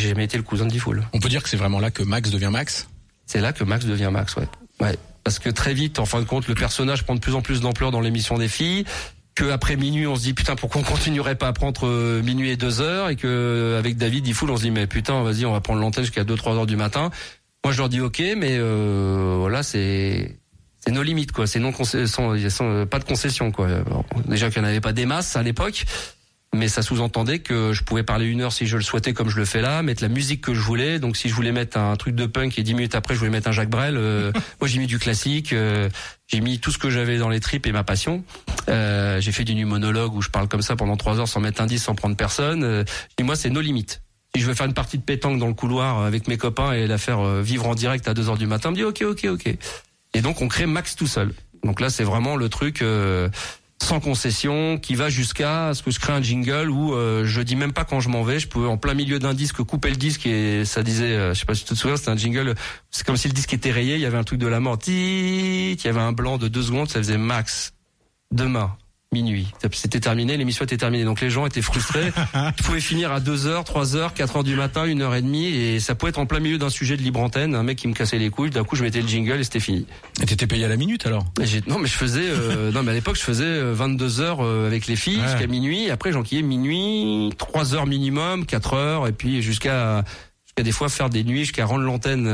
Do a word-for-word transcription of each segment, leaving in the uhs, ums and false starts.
j'ai jamais été le cousin de Diffoul. On peut dire que c'est vraiment là que Max devient Max? C'est là que Max devient Max, ouais. Ouais. Parce que très vite, en fin de compte, le personnage prend de plus en plus d'ampleur dans l'émission des filles. Que après minuit, on se dit putain, pourquoi on continuerait pas à prendre euh, minuit et deux heures, et que avec David Diffoul, on se dit mais putain, vas-y, on va prendre l'antenne jusqu'à deux trois heures du matin. Moi, je leur dis ok, mais euh, voilà, c'est c'est nos limites, quoi. C'est non concession, pas de concession, quoi. Bon, déjà qu'il n'y en avait pas des masses à l'époque, mais ça sous-entendait que je pouvais parler une heure si je le souhaitais, comme je le fais là, mettre la musique que je voulais. Donc si je voulais mettre un truc de punk et dix minutes après je voulais mettre un Jacques Brel, euh, moi j'ai mis du classique, euh, j'ai mis tout ce que j'avais dans les tripes et ma passion. Euh, j'ai fait du nu monologue où je parle comme ça pendant trois heures sans mettre un disque, sans prendre personne. Euh, et moi c'est nos limites. Si je veux faire une partie de pétanque dans le couloir avec mes copains et la faire euh, vivre en direct à deux heures du matin, on me dit ok ok ok. Et donc on crée Max tout seul. Donc là c'est vraiment le truc. Euh, sans concession, qui va jusqu'à ce que je crée un jingle où euh, je dis même pas quand je m'en vais, je pouvais en plein milieu d'un disque couper le disque et ça disait, euh, je sais pas si tu te souviens, c'était un jingle, c'est comme si le disque était rayé, il y avait un truc de la mort, tit, il y avait un blanc de deux secondes, ça faisait Max, demain, minuit. C'était terminé, l'émission était terminée, donc les gens étaient frustrés. Tu pouvais finir à deux heures, trois heures, quatre heures du matin, une heure et demie, et ça pouvait être en plein milieu d'un sujet de libre antenne, un mec qui me cassait les couilles, d'un coup je mettais le jingle et c'était fini. Et t'étais payé à la minute alors? J'ai, non mais je faisais, euh, non mais à l'époque je faisais vingt-deux heures avec les filles, ouais, jusqu'à minuit, et après j'enquillais minuit, trois heures minimum, quatre heures, et puis jusqu'à... jusqu'à des fois faire des nuits, jusqu'à rendre l'antenne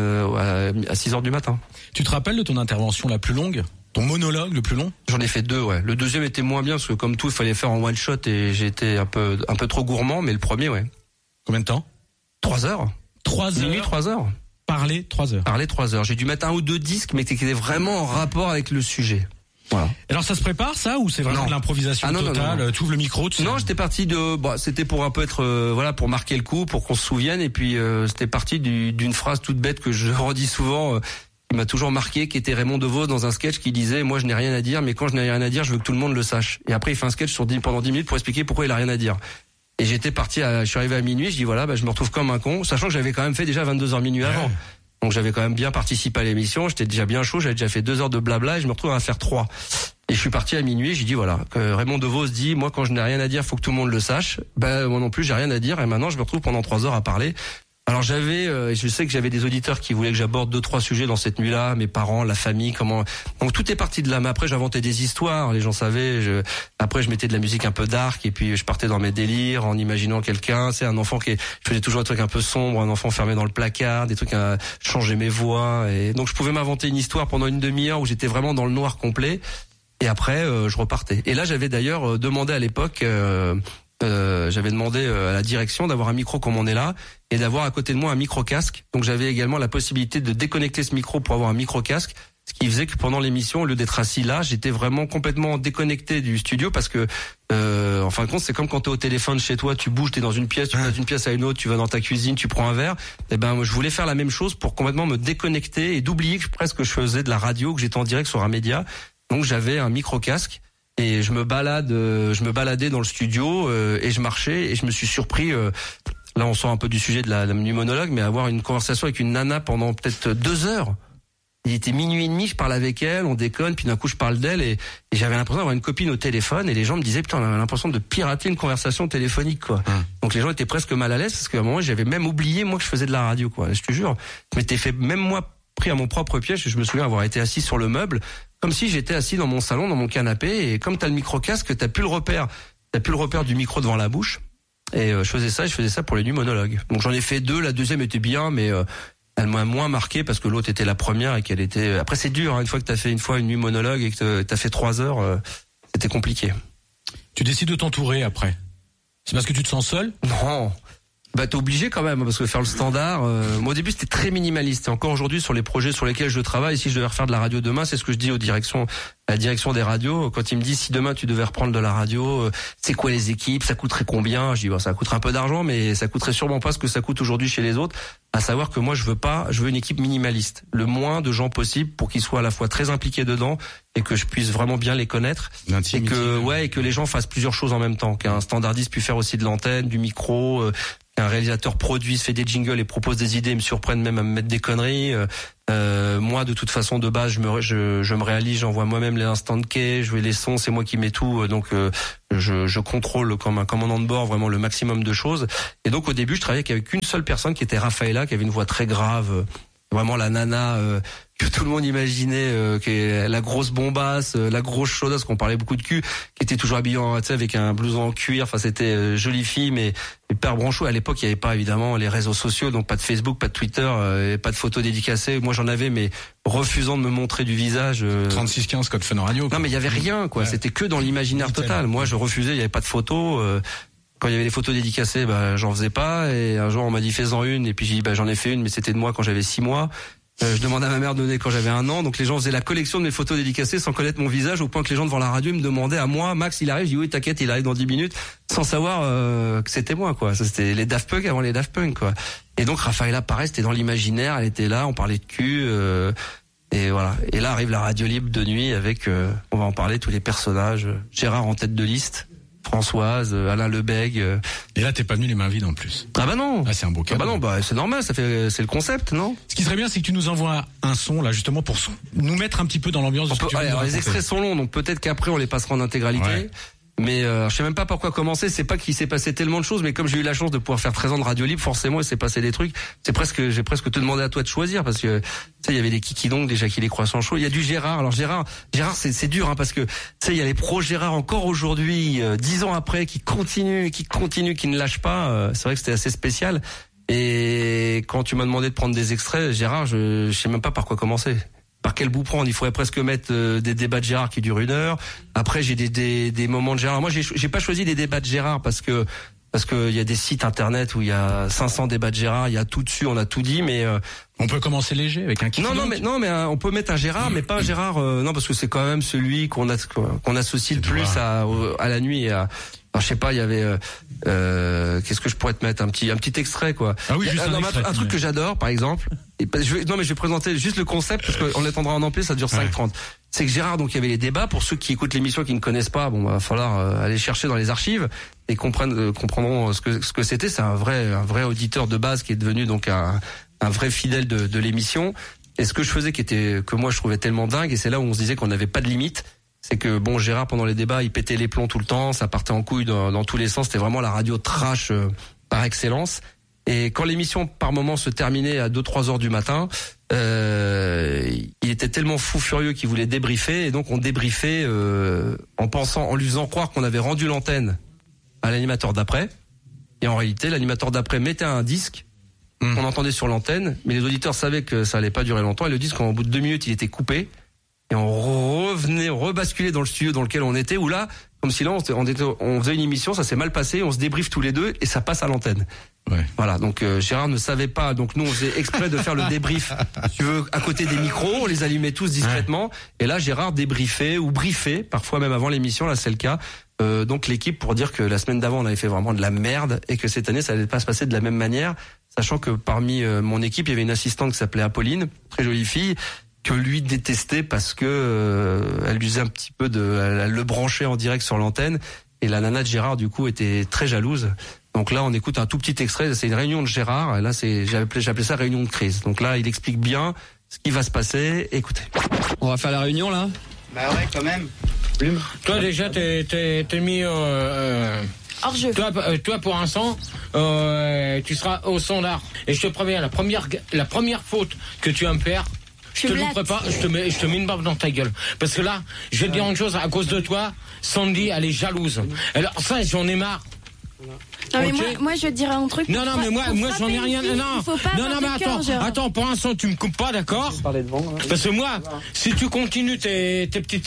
à six heures du matin. Tu te rappelles de ton intervention la plus longue? Ton monologue le plus long? J'en ai fait deux, ouais. Le deuxième était moins bien parce que comme tout, il fallait faire en one shot et j'étais un peu un peu trop gourmand, mais le premier, ouais. Combien de temps? Trois heures. Trois heures. Minuit, trois heures. Parler trois heures. Parler trois heures. J'ai dû mettre un ou deux disques, mais qui étaient vraiment en rapport avec le sujet. Voilà. Alors ça se prépare ça ou c'est vraiment non. de l'improvisation ah, non, totale? Non, non. Tu ouvres le micro, tu sais. Non, j'étais parti de, bon, c'était pour un peu être, euh, voilà, pour marquer le coup, pour qu'on se souvienne, et puis euh, c'était parti du, d'une phrase toute bête que je redis souvent. Euh, qui m'a toujours marqué, qui était Raymond DeVos dans un sketch qui disait moi je n'ai rien à dire, mais quand je n'ai rien à dire je veux que tout le monde le sache. Et après il fait un sketch sur dix, pendant dix minutes pour expliquer pourquoi il a rien à dire. Et j'étais parti à, je suis arrivé à minuit, je dis voilà, bah, je me retrouve comme un con, sachant que j'avais quand même fait déjà vingt-deux heures minuit avant. Donc j'avais quand même bien participé à l'émission, j'étais déjà bien chaud, j'avais déjà fait deux heures de blabla et je me retrouve à faire trois. Et je suis parti à minuit, j'ai dit voilà, que Raymond DeVos dit moi quand je n'ai rien à dire faut que tout le monde le sache. Ben moi non plus j'ai rien à dire et maintenant je me retrouve pendant trois heures à parler. Alors j'avais, euh, je sais que j'avais des auditeurs qui voulaient que j'aborde deux trois sujets dans cette nuit-là, mes parents, la famille, comment. Donc tout est parti de là. Mais après j'inventais des histoires, les gens savaient. Je... Après je mettais de la musique un peu dark et puis je partais dans mes délires en imaginant quelqu'un. C'est un enfant qui, est... je faisais toujours des trucs un peu sombres, un enfant fermé dans le placard, des trucs à changer mes voix. Et donc je pouvais m'inventer une histoire pendant une demi-heure où j'étais vraiment dans le noir complet. Et après euh, je repartais. Et là j'avais d'ailleurs demandé à l'époque. Euh... Euh, j'avais demandé euh, à la direction d'avoir un micro comme on est là et d'avoir à côté de moi un micro casque. Donc j'avais également la possibilité de déconnecter ce micro pour avoir un micro casque, ce qui faisait que pendant l'émission, au lieu d'être assis là, j'étais vraiment complètement déconnecté du studio parce que euh, en fin de compte, c'est comme quand t'es au téléphone chez toi, tu bouges, t'es dans une pièce, tu vas d'une pièce à une autre, tu vas dans ta cuisine, tu prends un verre. Et ben je voulais faire la même chose pour complètement me déconnecter et d'oublier que presque je faisais de la radio, que j'étais en direct sur un média. Donc j'avais un micro casque. Et je me balade, euh, je me baladais dans le studio euh, et je marchais et je me suis surpris. Euh, là, on sort un peu du sujet de la, la du monologue, mais avoir une conversation avec une nana pendant peut-être deux heures. Il était minuit et demi, je parle avec elle, on déconne, puis d'un coup je parle d'elle et, et j'avais l'impression d'avoir une copine au téléphone et les gens me disaient putain, on avait l'impression de pirater une conversation téléphonique quoi. Hum. Donc les gens étaient presque mal à l'aise parce qu'à un moment j'avais même oublié moi que je faisais de la radio quoi. Je te jure, je m'étais fait même moi pris à mon propre piège. Je me souviens avoir été assis sur le meuble. Comme si j'étais assis dans mon salon, dans mon canapé, et comme t'as le micro-casque, t'as plus le repère, t'as plus le repère du micro devant la bouche. Et euh, je faisais ça, je faisais ça pour les nuits monologues. Donc j'en ai fait deux, la deuxième était bien, mais euh, elle m'a moins marqué parce que l'autre était la première et qu'elle était. Après c'est dur, hein, une fois que t'as fait une fois une nuit monologue et que t'as fait trois heures, euh, c'était compliqué. Tu décides de t'entourer après. C'est parce que tu te sens seul? Non. Bah t'es obligé quand même parce que faire le standard. Euh, moi au début c'était très minimaliste. Et encore aujourd'hui sur les projets sur lesquels je travaille, si je devais refaire de la radio demain, c'est ce que je dis aux directions, à la direction des radios. Quand ils me disent si demain tu devais reprendre de la radio, euh, c'est quoi les équipes, ça coûterait combien? Je dis bah ça coûterait un peu d'argent, mais ça coûterait sûrement pas ce que ça coûte aujourd'hui chez les autres. À savoir que moi je veux pas, je veux une équipe minimaliste, le moins de gens possible pour qu'ils soient à la fois très impliqués dedans et que je puisse vraiment bien les connaître. Et que ouais et que les gens fassent plusieurs choses en même temps, qu'un standardiste puisse faire aussi de l'antenne, du micro. Euh, un réalisateur produit, se fait des jingles et propose des idées, ils me surprennent même à me mettre des conneries. Euh, euh, moi, de toute façon, de base, je me, je, je me réalise, j'envoie moi-même les instants de quai, je fais les sons, c'est moi qui mets tout, donc euh, je, je contrôle comme un commandant de bord vraiment le maximum de choses. Et donc au début, je travaillais avec une seule personne qui était Rafaela, qui avait une voix très grave, vraiment la nana euh, que tout le monde imaginait, euh, qui est la grosse bombasse, euh, la grosse chaudasse, qu'on parlait beaucoup de cul, qui était toujours habillée en, tu sais, avec un blouson en cuir. Enfin, c'était euh, jolie fille, mais hyper branchou. À l'époque, il n'y avait pas évidemment les réseaux sociaux, donc pas de Facebook, pas de Twitter, euh, et pas de photos dédicacées. Moi, j'en avais, mais refusant de me montrer du visage. Euh... trente-six quinze code Fun Radio. Non, mais il y avait rien, quoi. Ouais. C'était que dans l'imaginaire Nickel. Total. Moi, je refusais. Il n'y avait pas de photos. Euh... Quand il y avait les photos dédicacées, bah, j'en faisais pas. Et un jour, on m'a dit fais-en une. Et puis j'ai dit bah, j'en ai fait une, mais c'était de moi quand j'avais six mois. Euh, je demandais à ma mère de donner quand j'avais un an, donc les gens faisaient la collection de mes photos dédicacées sans connaître mon visage, au point que les gens devant la radio me demandaient à moi, Max, il arrive, je dis oui, t'inquiète, il arrive dans dix minutes, sans savoir euh, que c'était moi, quoi. Ça, c'était les Daft Punk avant les Daft Punk, quoi. Et donc Rafaela, pareil, c'était dans l'imaginaire, elle était là, on parlait de cul, euh, et voilà. Et là arrive la radio libre de nuit avec, euh, on va en parler, tous les personnages, Gérard en tête de liste, Françoise, Alain Lebègue. Euh... Et là, t'es pas venu les mains vides en plus. Ah bah non. Ah, c'est un beau cadeau. Ah bah non, bah c'est normal, ça fait, c'est le concept, non? Ce qui serait bien, c'est que tu nous envoies un son là, justement, pour son... nous mettre un petit peu dans l'ambiance. De ce peut, que tu allez, alors, les extraits sont longs, donc peut-être qu'après on les passera en intégralité. Ouais. Mais euh, je sais même pas par quoi commencer. C'est pas qu'il s'est passé tellement de choses, mais comme j'ai eu la chance de pouvoir faire treize ans de radio libre, forcément il s'est passé des trucs. C'est presque, j'ai presque te demandé à toi de choisir parce que tu sais il y avait des Kiki donc déjà qui les croissants chauds. Il y a du Gérard. Alors Gérard, Gérard c'est c'est dur hein, parce que tu sais il y a les pros Gérard encore aujourd'hui, euh, dix ans après, qui continuent, qui continuent, qui ne lâchent pas. Euh, c'est vrai que c'était assez spécial. Et quand tu m'as demandé de prendre des extraits, Gérard, je, je sais même pas par quoi commencer. Par quel bout prendre? Il faudrait presque mettre euh, des débats de Gérard qui durent une heure. Après, j'ai des, des, des moments de Gérard. Moi, j'ai, j'ai pas choisi des débats de Gérard parce que parce que il y a des sites internet où il y a cinq cents débats de Gérard. Il y a tout dessus, on a tout dit, mais euh, on peut commencer léger avec un kiff. Non, non, mais non, mais euh, on peut mettre un Gérard, mais pas un Gérard. Euh, non, parce que c'est quand même celui qu'on a qu'on associe le plus à à la nuit et à. Alors, je sais pas, il y avait euh, euh, qu'est-ce que je pourrais te mettre un petit un petit extrait quoi. Ah oui, juste euh, un, non, extrait, un, un truc que j'adore par exemple. Et je vais, non mais je vais présenter juste le concept parce qu'on l'étendra en ampli, ça dure cinq trente. Ouais. C'est que Gérard, donc il y avait les débats pour ceux qui écoutent l'émission qui ne connaissent pas, bon bah, va falloir euh, aller chercher dans les archives et comprendre euh, comprendront ce que ce que c'était. C'est un vrai un vrai auditeur de base qui est devenu donc un un vrai fidèle de de l'émission. Et ce que je faisais qui était que moi je trouvais tellement dingue et c'est là où on se disait qu'on n'avait pas de limite. C'est que bon Gérard pendant les débats il pétait les plombs tout le temps, ça partait en couille dans, dans tous les sens, c'était vraiment la radio trash euh, par excellence. Et quand l'émission par moment se terminait à deux trois heures du matin, euh, il était tellement fou furieux qu'il voulait débriefer et donc on débriefait euh, en pensant, en lui faisant croire qu'on avait rendu l'antenne à l'animateur d'après. Et en réalité l'animateur d'après mettait un disque mmh. qu'on entendait sur l'antenne, mais les auditeurs savaient que ça allait pas durer longtemps et le disque en bout de deux minutes il était coupé. Et on revenait, rebasculait dans le studio dans lequel on était, où là, comme si là, on, était, on faisait une émission, ça s'est mal passé, on se débriefe tous les deux et ça passe à l'antenne. Ouais. Voilà, donc euh, Gérard ne savait pas, donc nous on faisait exprès de faire le débrief, si tu veux, à côté des micros, on les allumait tous discrètement, ouais. Et là Gérard débriefait ou briefait, parfois même avant l'émission, là c'est le cas, euh, donc l'équipe pour dire que la semaine d'avant on avait fait vraiment de la merde et que cette année ça allait pas se passer de la même manière, sachant que parmi euh, mon équipe il y avait une assistante qui s'appelait Apolline, très jolie fille, que lui détestait parce que euh, elle usait un petit peu de, elle, elle le branchait en direct sur l'antenne et la nana de Gérard du coup était très jalouse. Donc là on écoute un tout petit extrait, c'est une réunion de Gérard. Et là c'est, j'ai appelé, j'ai appelé ça réunion de crise. Donc là il explique bien ce qui va se passer. Écoutez. On va faire la réunion là. Bah ouais quand même. Plume. Toi déjà t'es t'es, t'es mis. Euh, euh... Hors jeu. Toi, euh, toi pour un son, euh, tu seras au standard. Et je te préviens, la première la première faute que tu vas me faire. Je te louperai pas, je te mets, je te mets une barbe dans ta gueule. Parce que là, je vais te dire une chose, à cause de toi, Sandy, elle est jalouse. Alors ça, j'en ai marre. Non mais okay. moi, moi je dirais un truc. Non non mais moi moi j'en ai rien. Fille, non non non mais attends cœur, attends pour l'instant tu me coupes pas d'accord. Parce que moi si tu continues tes tes petites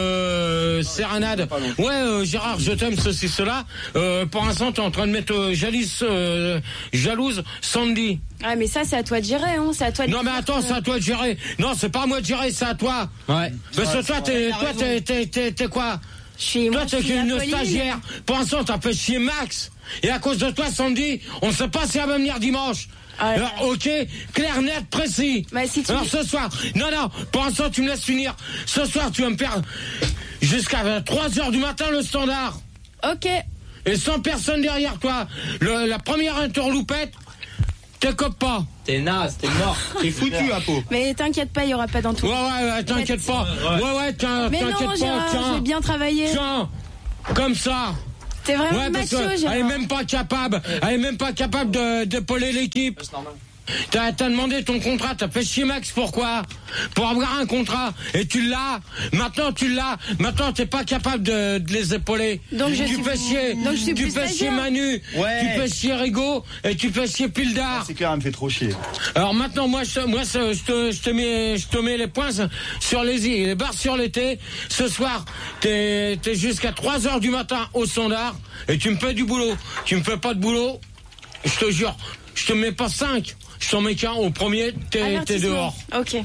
euh, sérénades, ouais euh, Gérard je t'aime ceci cela. Euh, pour l'instant t'es en train de mettre euh, jalouse euh, jalouse Sandy. Ah mais ça c'est à toi de gérer hein, c'est à toi de Non mais attends, c'est à toi de gérer. Non, c'est pas à moi de gérer, c'est à toi. Ouais. Parce que toi t'es toi t'es t'es t'es, t'es quoi? Je suis toi t'es une stagiaire. Pour l'instant t'as fait chier Max. Et à cause de toi Sandy, on sait pas si elle va venir dimanche. Ah, alors ok, clair, net, précis. Bah, si tu... Alors ce soir, non non, pour l'instant tu me laisses finir. Ce soir tu vas me faire jusqu'à trois heures du matin le standard. Ok. et cent personnes derrière toi, le, la première interloupette, te cope pas. T'es naze, t'es mort. T'es foutu, Apo. Mais t'inquiète pas, il y aura pas d'entour. Ouais, ouais, ouais, t'inquiète pas. Ouais, ouais, t'inquiète Mais non, pas, Gérard, tiens. j'ai bien travaillé. Tiens, comme ça. T'es vraiment Ouais, parce macho, que Gérard. elle est même pas capable, elle est même pas capable de, d'épauler l'équipe. C'est normal. T'as, t'as demandé ton contrat, t'as fait chier Max, pourquoi? Pour avoir un contrat, et tu l'as. Maintenant tu l'as. Maintenant t'es pas capable de, de les épauler. Donc je tu suis fais chier. Donc je suis tu plus fais chier stagiaire. Manu. Ouais. Tu fais chier Rigo et tu fais chier Pildar. C'est clair, elle me fait trop chier. Alors maintenant moi je, moi je, je te, je te mets, je te mets les points sur les i, les barres sur les t. Ce soir t'es, t'es jusqu'à trois heures du matin au standard et tu me fais du boulot. Tu me fais pas de boulot, je te jure, je te mets pas cinq. Je t'en mets qu'un, au premier, t'es, t'es dehors. Ok.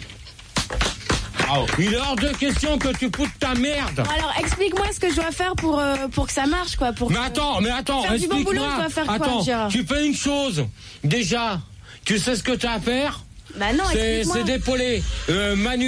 Oh. Il est hors de question que tu foutes ta merde. Bon, alors explique-moi ce que je dois faire pour, euh, pour que ça marche, quoi. Pour Mais que- attends, mais attends, Faire du bon explique-moi. boulot, je dois faire quoi, attends, Gérard tu fais une chose. Déjà, tu sais ce que t'as à faire? Bah non, C'est, explique-moi. c'est d'épauler euh, Manu,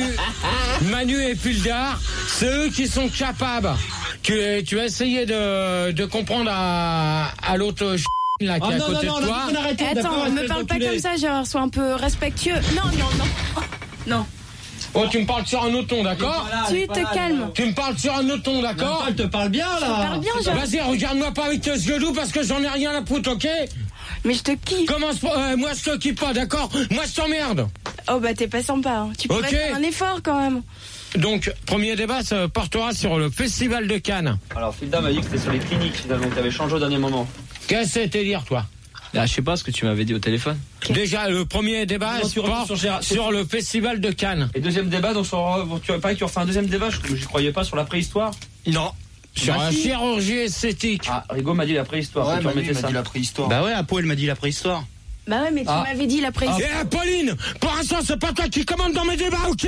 Manu et Pildar. C'est eux qui sont capables. Tu, tu vas essayer de, de comprendre à, à l'autre ch... là qui Oh est à non, côté non, de non, toi. on arrête, Eh, attends, me parle pas comme ça, Gérard. Sois un peu respectueux. Non, non, non. Non. Oh, tu me parles sur un autre ton, d'accord? Tu te calmes. Tu me parles sur un autre ton, d'accord? Elle te parle bien, Je te là. parle bien, Gérard. Vas-y, regarde-moi pas avec tes yeux doux parce que j'en ai rien à foutre, ok? Mais je te kiffe. Commence pas, euh, moi je te kiffe pas, d'accord? Moi je t'emmerde. Oh bah t'es pas sympa. Hein. Tu pourrais Ok. faire un effort quand même. Donc, premier débat se portera sur le Festival de Cannes. Alors, Filda m'a dit que c'était sur les cliniques, finalement, que t'avais changé au dernier moment. Qu'est-ce que c'était dire, toi? Ah, je sais pas ce que tu m'avais dit au téléphone. Déjà, le premier débat Non, se tu reviens porte sur Gérard- sur le Festival de Cannes. Et deuxième débat, donc sur, tu as pas que tu refais un deuxième débat, je j'y croyais pas, sur la préhistoire. Non. Sur Bah la si. chirurgie esthétique. Ah, Rigo m'a dit la préhistoire, Ouais, faut que tu Manu, remettais il m'a ça. dit la préhistoire. Bah ouais, Apo, elle m'a dit la préhistoire. Bah ouais, mais tu Ah. m'avais dit la préhistoire. Et euh, Pauline, pour l'instant, c'est pas toi qui commande dans mes débats, ok?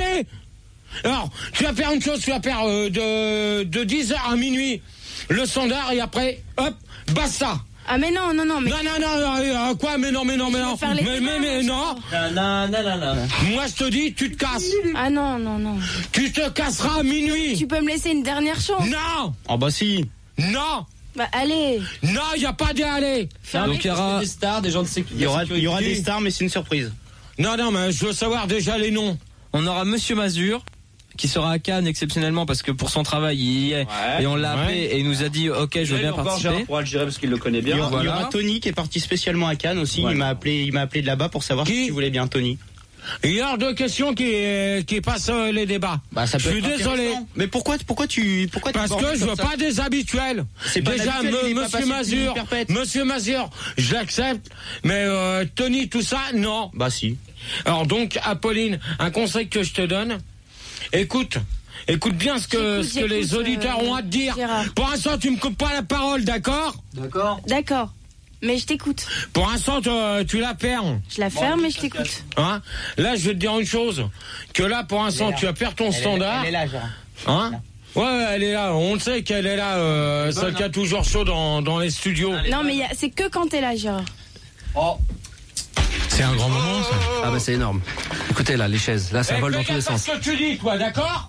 Alors, tu vas faire une chose, tu vas faire euh, de, de dix heures à minuit le standard et après, hop, basta. Ah mais non, non, non, mais Non, non, non, euh, quoi, mais non, mais non, mais Je non. veux faire les Mais, mais, débats, mais non. Non, non, non, non. Moi, je te dis, tu te casses. ah non, non, non. Tu te casseras à minuit. Tu peux me laisser une dernière chance. Non, Oh bah si. non, Bah allez. non, il n'y a pas d'y aller. Donc il y aura des stars, des gens de sécurité. Il y aura, il y aura des stars, mais c'est une surprise. Non, non, mais je veux savoir déjà les noms. On aura Monsieur Mazur qui sera à Cannes exceptionnellement parce que pour son travail il y est Ouais. et on l'a Ouais. appelé et il nous a dit ok je veux bien Encore participer. Gérard pourra le gérer parce qu'il le connaît Il y, bien. aura, il y voilà. aura Tony qui est parti spécialement à Cannes aussi. Ouais. Il m'a appelé, il m'a appelé de là-bas pour savoir Qui si tu voulais bien Tony. Il y a deux questions qui, qui passent euh, les débats. Bah ça je suis désolé. Mais pourquoi, pourquoi tu, pourquoi tu Parce bordes que je comme veux ça pas des habituels. C'est pas Déjà, un habituel, me- il est pas Monsieur passé Mazur, depuis Perpète. Monsieur Mazur, je l'accepte, mais euh, Tony, tout ça, non. Bah si. Alors donc, Apolline, un conseil que je te donne, écoute, écoute bien ce que, J'écoute, ce que les j'écoute, auditeurs euh, ont à te dire. Gérard. Pour l'instant, tu me coupes pas la parole, d'accord? D'accord. D'accord. Mais je t'écoute. Pour l'instant, tu- tu la perds. Je la ferme et je t'écoute. Hein? Là, je vais te dire une chose, que là, pour l'instant, tu vas perdre ton standard. Elle est là, Gérard. Hein? Ouais, elle est là. On le sait qu'elle est là, euh, celle qui a toujours chaud dans, dans les studios. Non mais y a- c'est que quand t'es là, Gérard. Oh, C'est un grand moment, ça. ah bah c'est énorme. Écoutez là, les chaises, là ça Eh, vole fais dans tous les gaffe à sens. ce que tu dis, toi, d'accord?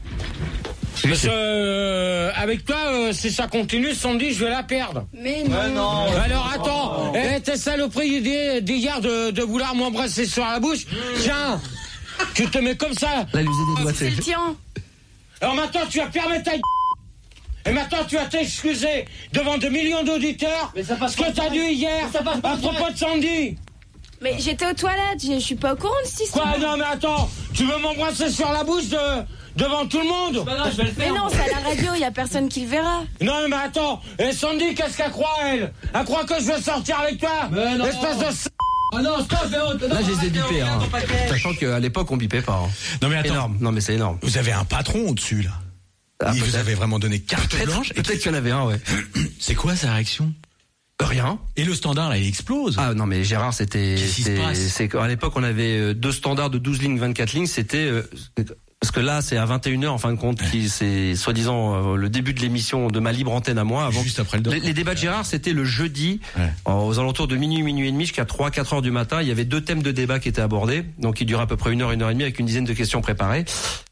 Parce que, euh, avec toi, euh, si ça continue, samedi, je vais la perdre. Mais non. Alors attends, eh, t'es saloperie d'hi- d'hier de, de vouloir m'embrasser sur la bouche. Tiens, tu te mets comme ça. Là, il usait des doigts, C'est c'est. le tien. Alors maintenant, tu vas fermer ta gueule. Et maintenant, tu vas t'excuser devant des millions d'auditeurs Mais ça passe ce que pas t'as direct. dit hier Ça passe pas à propos de Sandy. Mais j'étais aux toilettes, je je suis pas au courant de cette Quoi? histoire. Non, mais attends, tu veux m'embrasser sur la bouche de, devant tout le monde? Bah non, je vais le Mais faire. non, c'est à la radio, y a personne qui le verra. Non, mais attends, et Sandy, qu'est-ce qu'elle croit, elle? Elle croit que je vais sortir avec toi? Mais non. Espèce de s***. Ah non, stop, non, Là, je les ai bipés, hein. Sachant qu'à l'époque, on bipait pas. Hein. Non mais attends, Énorme. Non, mais c'est énorme. vous avez un patron au-dessus là. Ah, Il vous peut-être. avait vraiment donné carte Peut-être blanche. Et peut-être qu'il y en avait un, ouais. c'est quoi sa réaction? Rien. Et le standard là, il explose. Ah non, mais Gérard, c'était. Qu'est-ce qui se c'était- passe C'est qu'à l'époque, on avait euh, deux standards de douze lignes, vingt-quatre lignes. C'était. euh, Parce que là, c'est à vingt et une heures, en fin de compte, qui c'est soi-disant euh, le début de l'émission de ma libre antenne à moi. Avant Juste après le doc. les, les débats de Gérard, c'était le jeudi, Ouais. en- aux alentours de minuit, minuit et demi, jusqu'à trois, quatre heures du matin. Il y avait deux thèmes de débat qui étaient abordés. Donc, il durait à peu près une heure, une heure et demie, avec une dizaine de questions préparées.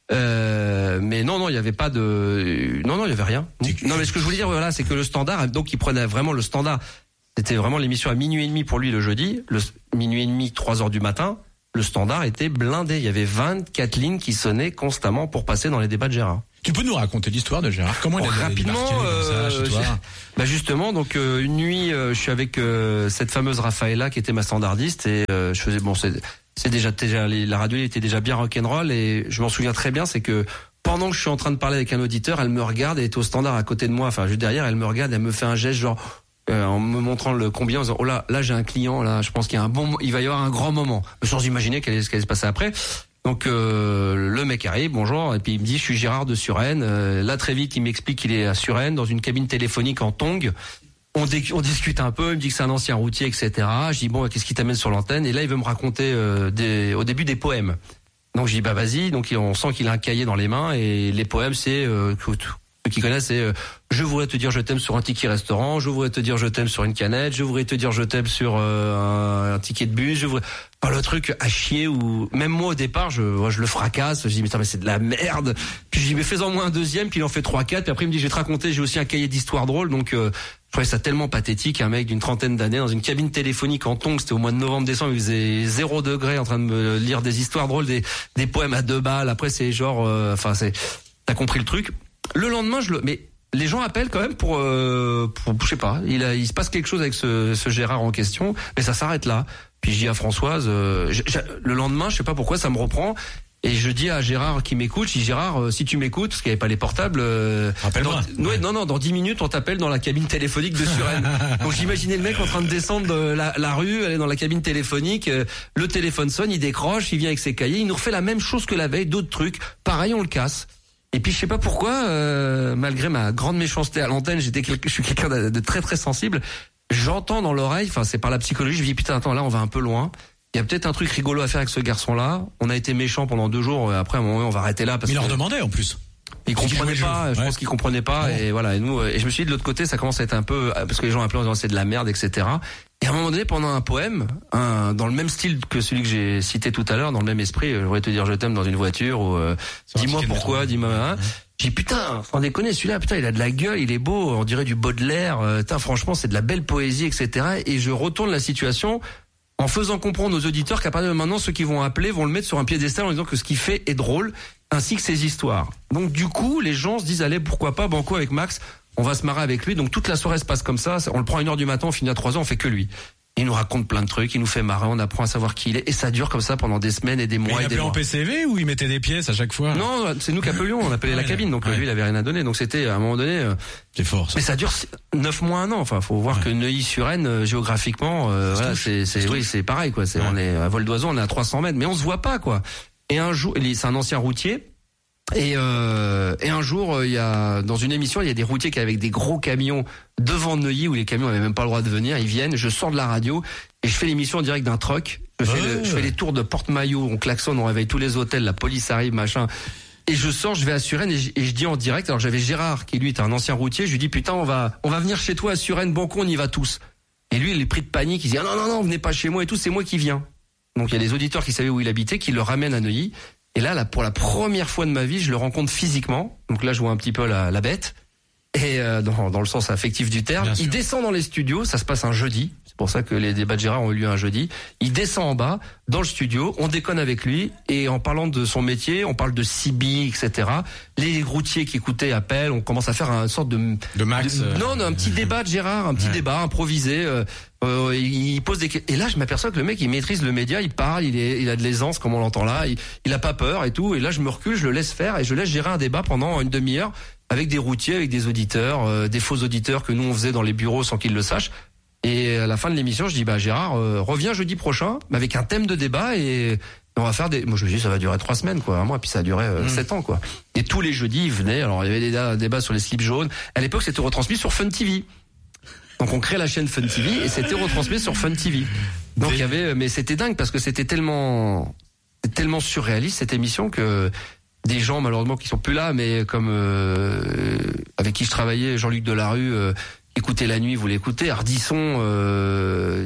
Euh, mais non, non, il y avait pas de, non, non, il y avait rien. Non, mais ce que je voulais dire, voilà, c'est que le Standard, donc il prenait vraiment le Standard. C'était vraiment l'émission à minuit et demi pour lui le jeudi, le minuit et demi, trois heures du matin. Le Standard était blindé. Il y avait vingt-quatre lignes qui sonnaient constamment pour passer dans les débats de Gérard. Tu peux nous raconter l'histoire de Gérard? Comment il a rapidement euh, ça, chez toi bah justement, donc euh, une nuit, euh, je suis avec euh, cette fameuse Raphaëla qui était ma standardiste et euh, je faisais bon, c'est, c'est déjà, déjà la radio était déjà bien rock'n'roll et je m'en souviens très bien, c'est que pendant que je suis en train de parler avec un auditeur, elle me regarde, elle est au standard à côté de moi, enfin juste derrière, elle me regarde, elle me fait un geste genre euh, en me montrant le combien, en disant oh là, là j'ai un client, là je pense qu'il y a un bon, il va y avoir un grand moment, sans imaginer qu'elle, ce qu'elle allait se passer après. Donc euh, le mec arrive, bonjour, et puis il me dit je suis Gérard de Suresnes. Euh, là très vite il m'explique qu'il est à Suresnes dans une cabine téléphonique en tongs. On, dé- on discute un peu, il me dit que c'est un ancien routier, et cetera. Je dis bon, qu'est-ce qui t'amène sur l'antenne? Et là il veut me raconter euh, des, au début des poèmes. Donc je dis bah vas-y. Donc on sent qu'il a un cahier dans les mains et les poèmes c'est euh, ceux qui connaissent c'est euh, je voudrais te dire je t'aime sur un ticket restaurant, je voudrais te dire je t'aime sur une canette, je voudrais te dire je t'aime sur euh, un, un ticket de bus, je voudrais enfin, le truc à chier où même moi au départ je moi, je le fracasse, je dis mais, mais c'est de la merde. Puis je dis mais fais-en moins un deuxième, puis il en fait trois quatre, puis après il me dit je vais te raconter, j'ai aussi un cahier d'histoire drôle. Donc euh, je trouvais ça tellement pathétique, un mec d'une trentaine d'années dans une cabine téléphonique en tongs, c'était au mois de novembre décembre, il faisait zéro degré en train de me lire des histoires drôles, des des poèmes à deux balles. Après c'est genre enfin euh, c'est t'as compris le truc. Le lendemain je le mais les gens appellent quand même pour, euh, pour je sais pas, il, a, il se passe quelque chose avec ce, ce Gérard en question, mais ça s'arrête là. Puis je dis à Françoise, euh, je, je, le lendemain, je sais pas pourquoi, ça me reprend, et je dis à Gérard qui m'écoute, je dis Gérard, euh, si tu m'écoutes, parce qu'il n'y avait pas les portables, euh, rappelle-moi. Dans, ouais. non, non, dans dix minutes, on t'appelle dans la cabine téléphonique de Suresnes. Donc j'imaginais le mec en train de descendre de la, la rue, aller dans la cabine téléphonique, euh, le téléphone sonne, il décroche, il vient avec ses cahiers, il nous refait la même chose que la veille, d'autres trucs, pareil, on le casse. Et puis je sais pas pourquoi, euh, malgré ma grande méchanceté à l'antenne, j'étais quelque, je suis quelqu'un de, de très très sensible. J'entends dans l'oreille, enfin c'est par la psychologie, je me dis putain attends là on va un peu loin. Il y a peut-être un truc rigolo à faire avec ce garçon-là. On a été méchant pendant deux jours. Après à un moment on va arrêter là parce mais il que leur demandait en plus. Ils comprenaient pas. Je ouais. pense qu'ils comprenaient pas. Ouais. Et voilà. Et nous, et je me suis dit de l'autre côté, ça commence à être un peu parce que les gens appelaient en disant c'est de la merde, et cetera. Et à un moment donné, pendant un poème, un, dans le même style que celui que j'ai cité tout à l'heure, dans le même esprit, je voudrais te dire je t'aime dans une voiture ou euh, dis-moi pourquoi, dis-moi. Hein. J'ai dit putain, sans déconner, celui-là, putain, il a de la gueule, il est beau, on dirait du Baudelaire. Euh, putain, franchement, c'est de la belle poésie, et cetera. Et je retourne la situation en faisant comprendre aux auditeurs qu'à partir de maintenant, ceux qui vont appeler vont le mettre sur un piédestal en disant que ce qu'il fait est drôle, ainsi que ses histoires. Donc du coup, les gens se disent allez, pourquoi pas, banco avec Max, on va se marrer avec lui. Donc toute la soirée se passe comme ça, on le prend à une heure du matin, on finit à trois heures, on fait que lui. Il nous raconte plein de trucs, il nous fait marrer, on apprend à savoir qui il est, et ça dure comme ça pendant des semaines et des mois. Mais il et des appelait mois. en P C V ou il mettait des pièces à chaque fois? Non, c'est nous qui appelions, on appelait ouais, la cabine, donc ouais. lui il avait rien à donner, donc c'était à un moment donné. Euh, c'est fort. Ça. Mais ça dure neuf mois, un an. Enfin, faut voir ouais. que Neuilly-sur-Aisne, euh, géographiquement, euh, voilà, c'est, c'est, oui, c'est pareil quoi. C'est, ouais. on est à vol d'oiseau, on est à trois cents mètres, mais on se voit pas quoi. Et un jour, c'est un ancien routier. Et, euh, et un jour, il y a dans une émission, il y a des routiers qui avec des gros camions devant Neuilly où les camions avaient même pas le droit de venir. Ils viennent, je sors de la radio et je fais l'émission en direct d'un truck. Je fais, ouais. le, je fais les tours de porte-maillot, on klaxonne, on réveille tous les hôtels, la police arrive, machin. Et je sors, je vais à Suresnes et je, et je dis en direct. Alors j'avais Gérard qui lui était un ancien routier. Je lui dis putain, on va, on va venir chez toi à Suresnes, Banco, on y va tous. Et lui, il est pris de panique. Il dit ah, non non non, venez pas chez moi et tout, c'est moi qui viens. Donc il y a des auditeurs qui savaient où il habitait, qui le ramènent à Neuilly. Et là, là, pour la première fois de ma vie, je le rencontre physiquement. Donc là, je vois un petit peu la, la bête. Et euh, dans, dans le sens affectif du terme. Bien il sûr. Descend dans les studios, ça se passe un jeudi. C'est pour ça que les débats de Gérard ont eu lieu un jeudi. Il descend en bas, dans le studio, on déconne avec lui. Et en parlant de son métier, on parle de C B, et cetera. Les routiers qui écoutaient appellent, on commence à faire une sorte de... De Max de, euh... Non, non, un petit débat de Gérard, un petit ouais. débat improvisé. Euh, Euh, il pose des et là je m'aperçois que le mec il maîtrise le média, il parle, il est il a de l'aisance comme on l'entend là, il, il a pas peur et tout, et là je me recule, je le laisse faire et je laisse gérer un débat pendant une demi-heure avec des routiers, avec des auditeurs, euh, des faux auditeurs que nous on faisait dans les bureaux sans qu'ils le sachent. Et à la fin de l'émission, je dis bah Gérard, euh, reviens jeudi prochain avec un thème de débat et on va faire des. Moi je me dis ça va durer trois semaines quoi, un mois, puis ça a duré euh, mmh. sept ans quoi. Et tous les jeudis il venait, alors il y avait des débats sur les slips jaunes. À l'époque c'était retransmis sur Fun T V. Donc on crée la chaîne Fun T V et c'était retransmis sur Fun T V. Donc il y avait, mais c'était dingue parce que c'était tellement, c'était tellement surréaliste cette émission que des gens malheureusement qui sont plus là, mais comme euh, avec qui je travaillais, Jean-Luc Delarue, euh, écoutez la nuit, vous l'écoutez, Ardisson, euh,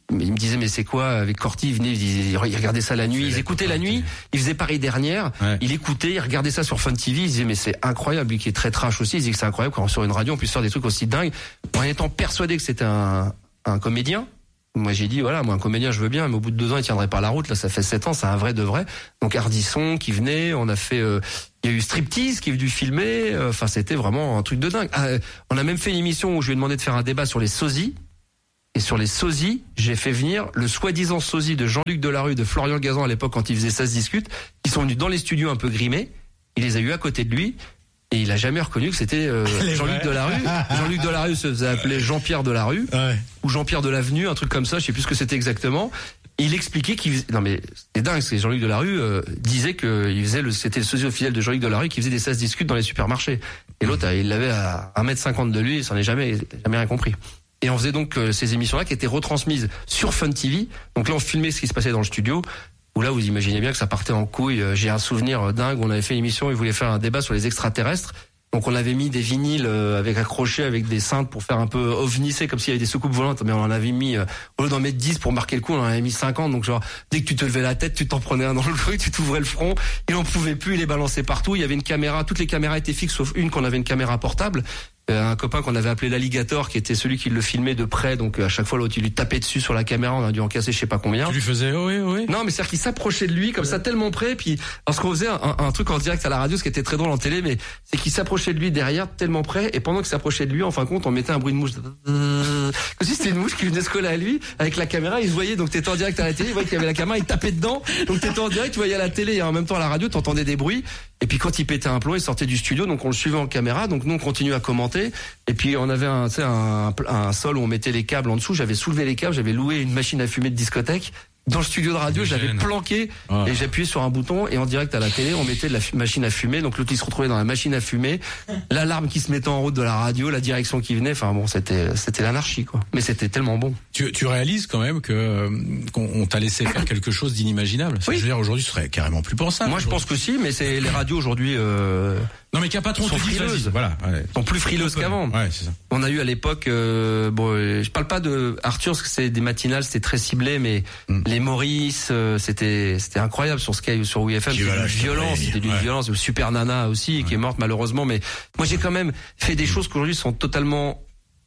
il me disait mais c'est quoi avec Corti, il venait, il, il regardait ça la nuit, ils écoutaient la nuit, il faisait pareil dernière, ouais. il écoutait, il regardait ça sur Fun T V, il disait mais c'est incroyable, lui qui est très trash aussi, il disait que c'est incroyable quand sur une radio on puisse faire des trucs aussi dingues, en étant persuadé que c'était un, un comédien. Moi j'ai dit voilà, moi un comédien je veux bien, mais au bout de deux ans il tiendrait pas la route. Là ça fait sept ans, c'est un vrai de vrai. Donc Ardisson qui venait, on a fait, euh, il y a eu Striptease qui est venu filmer. Enfin euh, c'était vraiment un truc de dingue. Euh, on a même fait une émission où je lui ai demandé de faire un débat sur les sosies. Et sur les sosies, j'ai fait venir le soi-disant sosie de Jean-Luc Delarue, de Florian Gazan à l'époque quand il faisait Ça se discute, qui sont venus dans les studios un peu grimés. Il les a eu à côté de lui. Et il a jamais reconnu que c'était euh, Jean-Luc Delarue. Jean-Luc Delarue se faisait appeler Jean-Pierre Delarue ouais. ou Jean-Pierre Delavenue, un truc comme ça, je sais plus ce que c'était exactement. Il expliquait qu'il faisait... non mais c'est dingue, c'est Jean-Luc Delarue euh, disait que il faisait le c'était le sosie officiel de Jean-Luc Delarue qui faisait des ça se discute dans les supermarchés. Et l'autre il l'avait à un mètre cinquante de lui, il s'en est jamais jamais rien compris. Et on faisait donc euh, ces émissions-là qui étaient retransmises sur Fun T V. Donc là on filmait ce qui se passait dans le studio. Où là, vous imaginez bien que ça partait en couille. J'ai un souvenir dingue. On avait fait une émission, ils voulaient faire un débat sur les extraterrestres. Donc on avait mis des vinyles avec accrochés avec des cintres pour faire un peu ovnissé, comme s'il y avait des soucoupes volantes. Mais on en avait mis, au lieu d'en mettre dix pour marquer le coup, on en avait mis cinquante. Donc genre, dès que tu te levais la tête, tu t'en prenais un dans le truc, tu t'ouvrais le front. Il en pouvait plus, il les balançait partout. Il y avait une caméra, toutes les caméras étaient fixes sauf une qu'on avait une caméra portable. Un copain qu'on avait appelé l'alligator, qui était celui qui le filmait de près, donc à chaque fois l'autre il lui tapait dessus sur la caméra, on a dû en casser je sais pas combien. Tu lui faisais oui oui. Non mais c'est-à-dire qu'il s'approchait de lui comme ça tellement près, puis lorsqu'on faisait un, un truc en direct à la radio, ce qui était très drôle en télé, mais c'est qu'il s'approchait de lui derrière tellement près, et pendant qu'il s'approchait de lui, en fin de compte, on mettait un bruit de mouche, comme si c'était une mouche qui venait se coller à lui avec la caméra, il se voyait, donc t'étais en direct à la télé, il voyait qu'il y avait la caméra, il tapait dedans, donc t'étais en direct, tu voyais à la télé et en même temps à la radio, t'entendais des bruits, et puis quand il pétait un plomb, il sortait du studio, donc on le suivait en caméra, donc nous on continuait à commenter, et puis on avait un, tu sais, un, un sol où on mettait les câbles en dessous. J'avais soulevé les câbles, j'avais loué une machine à fumer de discothèque. Dans le studio de radio, j'avais planqué oh. et j'appuyais sur un bouton et en direct à la télé, on mettait de la machine à fumer. Donc l'autre il se retrouvait dans la machine à fumer, l'alarme qui se mettait en route de la radio, la direction qui venait. Enfin bon, c'était c'était l'anarchie quoi. Mais c'était tellement bon. Tu, tu réalises quand même que qu'on on t'a laissé faire quelque chose d'inimaginable. Oui. Je veux dire aujourd'hui, ce serait carrément plus pensable. Moi je pense que si, mais c'est les radios aujourd'hui. Euh... Non mais qu'il n'y a pas trop de frileuses. Voilà. Ouais. Sont plus frileuses qu'avant. Ouais, c'est ça. On a eu à l'époque, euh, bon, je parle pas de Arthur parce que c'est des matinales, c'était très ciblé, mais mm. les Maurice, euh, c'était c'était incroyable sur Sky ou sur W F M, c'était d'une violence, c'était d'une ouais. violence. Ou Super Nana aussi, ouais. qui est morte malheureusement, mais moi j'ai quand même fait des choses qui aujourd'hui sont totalement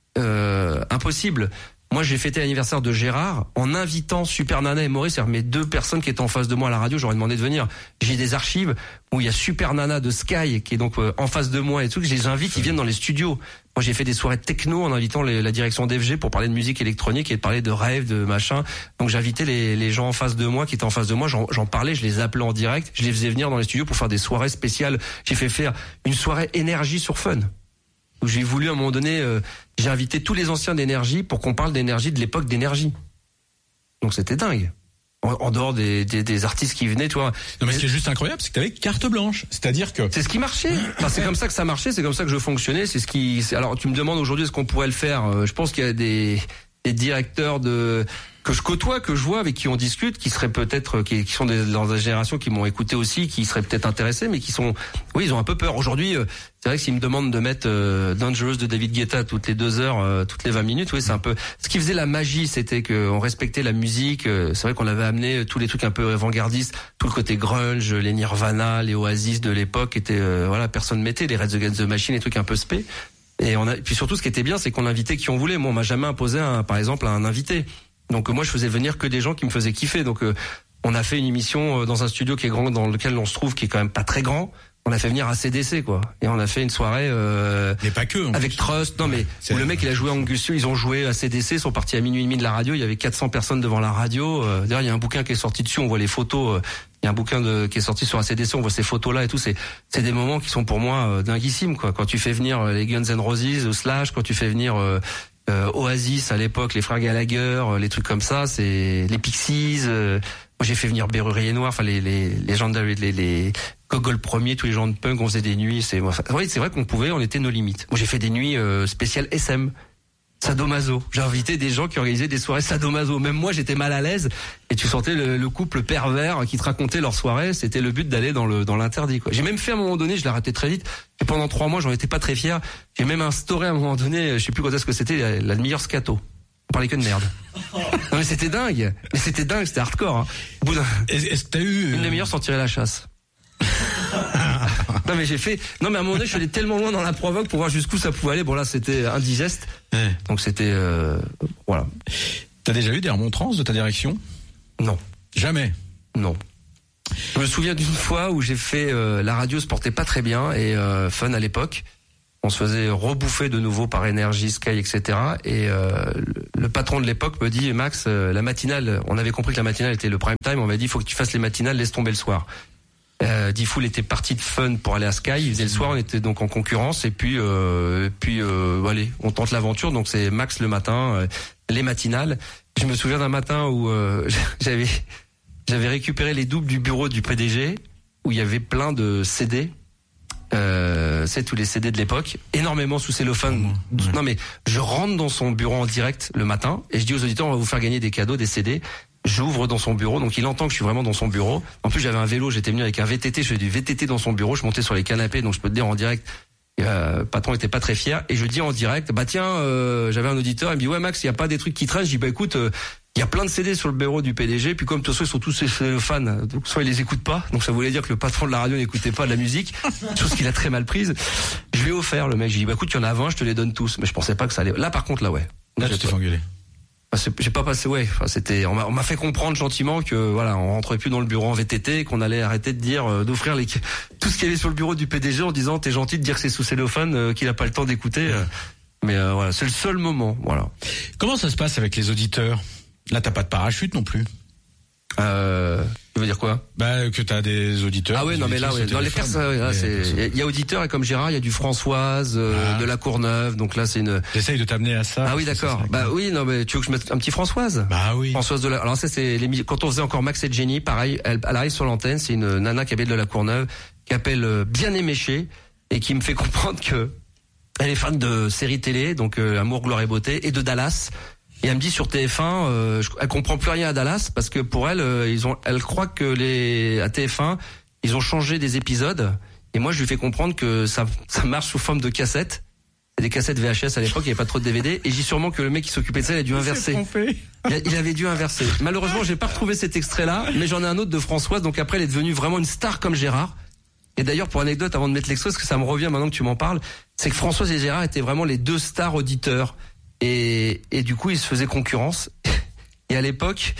euh, impossibles. Moi, j'ai fêté l'anniversaire de Gérard en invitant Super Nana et Maurice, c'est-à-dire mes deux personnes qui étaient en face de moi à la radio. J'aurais demandé de venir. J'ai des archives où il y a Super Nana de Sky qui est donc euh, en face de moi et tout. Que je les invite, ils viennent dans les studios. Moi, j'ai fait des soirées techno en invitant les, la direction d'F G pour parler de musique électronique et de parler de rêve, de machin. Donc, j'invitais les, les gens en face de moi qui étaient en face de moi. J'en, j'en parlais, je les appelais en direct. Je les faisais venir dans les studios pour faire des soirées spéciales. J'ai fait faire une soirée énergie sur Fun. Où j'ai voulu à un moment donné, euh, j'ai invité tous les anciens d'Énergie pour qu'on parle d'énergie de l'époque d'Énergie. Donc c'était dingue. En, en dehors des, des, des artistes qui venaient, tu vois. Non mais ce qui est juste incroyable, c'est que t'avais carte blanche. C'est-à-dire que c'est ce qui marchait. Enfin, c'est comme ça que ça marchait, c'est comme ça que je fonctionnais. C'est ce qui. C'est... Alors tu me demandes aujourd'hui est-ce qu'on pourrait le faire. Euh, je pense qu'il y a des, des directeurs de que je côtoie, que je vois, avec qui on discute, qui seraient peut-être, qui, qui sont des, dans la génération qui m'ont écouté aussi, qui seraient peut-être intéressés, mais qui sont, oui, ils ont un peu peur. Aujourd'hui, euh, c'est vrai que s'ils me demandent de mettre euh, Dangerous de David Guetta toutes les deux heures, euh, toutes les vingt minutes, oui, c'est un peu. Ce qui faisait la magie, c'était qu'on respectait la musique. Euh, c'est vrai qu'on avait amené tous les trucs un peu avant-gardistes, tout le côté grunge, les Nirvana, les Oasis de l'époque étaient, euh, voilà, personne mettait les Rage Against the Machine, les trucs un peu spé. Et on a, puis surtout, ce qui était bien, c'est qu'on invitait qui on voulait. Moi, on m'a jamais imposé, un, par exemple, un invité. Donc moi je faisais venir que des gens qui me faisaient kiffer. Donc euh, on a fait une émission euh, dans un studio qui est grand, dans lequel on se trouve, qui est quand même pas très grand. On a fait venir A C D C quoi. Et on a fait une soirée euh, mais pas que avec Trust. Non mais où le mec il a joué Angus Young, ils ont joué A C D C, ils sont partis à minuit et demi de la radio. Il y avait quatre cents personnes devant la radio. Euh, d'ailleurs il y a un bouquin qui est sorti dessus. On voit les photos. Euh, il y a un bouquin de, qui est sorti sur A C D C. On voit ces photos là et tout. C'est c'est des moments qui sont pour moi euh, dinguissimes quoi. Quand tu fais venir les Guns N' Roses, Slash, quand tu fais venir euh, Euh, Oasis à l'époque, les frères Gallagher, euh, les trucs comme ça, c'est les Pixies. Euh, moi j'ai fait venir Berrurier Noir, enfin les les les gens de les les Gogol Premier, tous les gens de punk, on faisait des nuits. C'est enfin, oui, c'est vrai qu'on pouvait, on était nos limites. Moi j'ai fait des nuits euh, spéciales S M. Sadomaso. J'ai invité des gens qui organisaient des soirées sadomaso. Même moi, j'étais mal à l'aise. Et tu sentais le, le couple pervers qui te racontait leur soirée. C'était le but d'aller dans le dans l'interdit, quoi. J'ai même fait à un moment donné, je l'ai arrêté très vite. Et pendant trois mois, j'en étais pas très fier. J'ai même instauré à un moment donné, je sais plus quand est-ce que c'était, la, la demi-heure scato. parlait que de merde. Non mais c'était dingue, mais c'était dingue, c'était hardcore. Hein. Au bout d'un... Est-ce que t'as eu une demi-heure sans tirer la chasse. Non mais j'ai fait, non mais à un moment donné je suis allé tellement loin dans la provoque pour voir jusqu'où ça pouvait aller. Bon là c'était indigeste, ouais. Donc c'était euh, voilà. T'as déjà eu des remontrances de ta direction? Non. Jamais? Non. Je me souviens d'une fois où j'ai fait euh, la radio se portait pas très bien et euh, Fun à l'époque. On se faisait rebouffer de nouveau par Énergie, Sky, et cetera. Et euh, le patron de l'époque me dit, Max, euh, la matinale, on avait compris que la matinale était le prime time, on m'a dit, il faut que tu fasses les matinales, laisse tomber le soir. Euh, Diffoul était parti de Fun pour aller à Sky, il faisait le soir, on était donc en concurrence, et puis, euh, puis euh, allez, on tente l'aventure, donc c'est Max le matin, euh, les matinales. Je me souviens d'un matin où euh, j'avais, j'avais récupéré les doubles du bureau du P D G, où il y avait plein de C D. Euh, c'est tous les C D de l'époque, énormément sous cellophane. Ouais. Non mais je rentre dans son bureau en direct le matin et je dis aux auditeurs on va vous faire gagner des cadeaux, des C D. J'ouvre dans son bureau, donc il entend que je suis vraiment dans son bureau. En plus j'avais un vélo, j'étais venu avec un V T T, je faisais du V T T dans son bureau, je montais sur les canapés, donc je peux te dire en direct. Euh, le patron était pas très fier et je dis en direct bah tiens euh, j'avais un auditeur, il me dit ouais Max il y a pas des trucs qui traînent. Je dis bah écoute euh, il y a plein de C D sur le bureau du P D G, puis comme de toute façon ils sont tous fans, donc soit ils les écoutent pas, donc ça voulait dire que le patron de la radio n'écoutait pas de la musique, chose qu'il a très mal prise. Je lui ai offert, le mec, j'ai dit bah écoute il y en a vingt, je te les donne tous, mais je pensais pas que ça allait. Là par contre là ouais. Là tu t'es fait engueuler. J'ai pas passé ouais, enfin, c'était on m'a, on m'a fait comprendre gentiment que voilà on rentrait plus dans le bureau en V T T et qu'on allait arrêter de dire euh, d'offrir les tout ce qu'il y avait sur le bureau du P D G en disant t'es gentil de dire que c'est sous cellophane, euh, qu'il a pas le temps d'écouter, euh, mais euh, voilà c'est le seul moment voilà. Comment ça se passe avec les auditeurs? Là, t'as pas de parachute non plus. Euh, tu veux dire quoi? Bah, que t'as des auditeurs. Ah ouais, non mais là, ouais, dans les personnes, là, c'est, il y a auditeurs et comme Gérard, il y a du Françoise, euh, ah. de la Courneuve, donc là, c'est une. J'essaye de t'amener à ça. Ah oui, d'accord. Ça bah oui, non mais tu veux que je mette un petit Françoise? Bah oui. Françoise de la. Alors ça, c'est les... quand on faisait encore Max et Jenny, pareil, elle, elle arrive sur l'antenne, c'est une nana qui habite de la Courneuve, qui appelle Bien Éméché et qui me fait comprendre que elle est fan de séries télé, donc euh, Amour, Gloire et Beauté, et de Dallas. Et elle me dit sur T F un, euh, je, elle comprend plus rien à Dallas parce que pour elle, euh, ils ont, elle croit que les à T F un, ils ont changé des épisodes. Et moi, je lui fais comprendre que ça, ça marche sous forme de cassettes, des cassettes V H S à l'époque, il n'y avait pas trop de D V D. Et je dis sûrement que le mec qui s'occupait de ça, il a dû inverser. Il, a, il avait dû inverser. Malheureusement, j'ai pas retrouvé cet extrait-là, mais j'en ai un autre de Françoise. Donc après, elle est devenue vraiment une star comme Gérard. Et d'ailleurs, pour anecdote, avant de mettre l'extrait, parce que ça me revient maintenant que tu m'en parles, c'est que Françoise et Gérard étaient vraiment les deux stars auditeurs. Et, et du coup, ils se faisaient concurrence. Et à l'époque,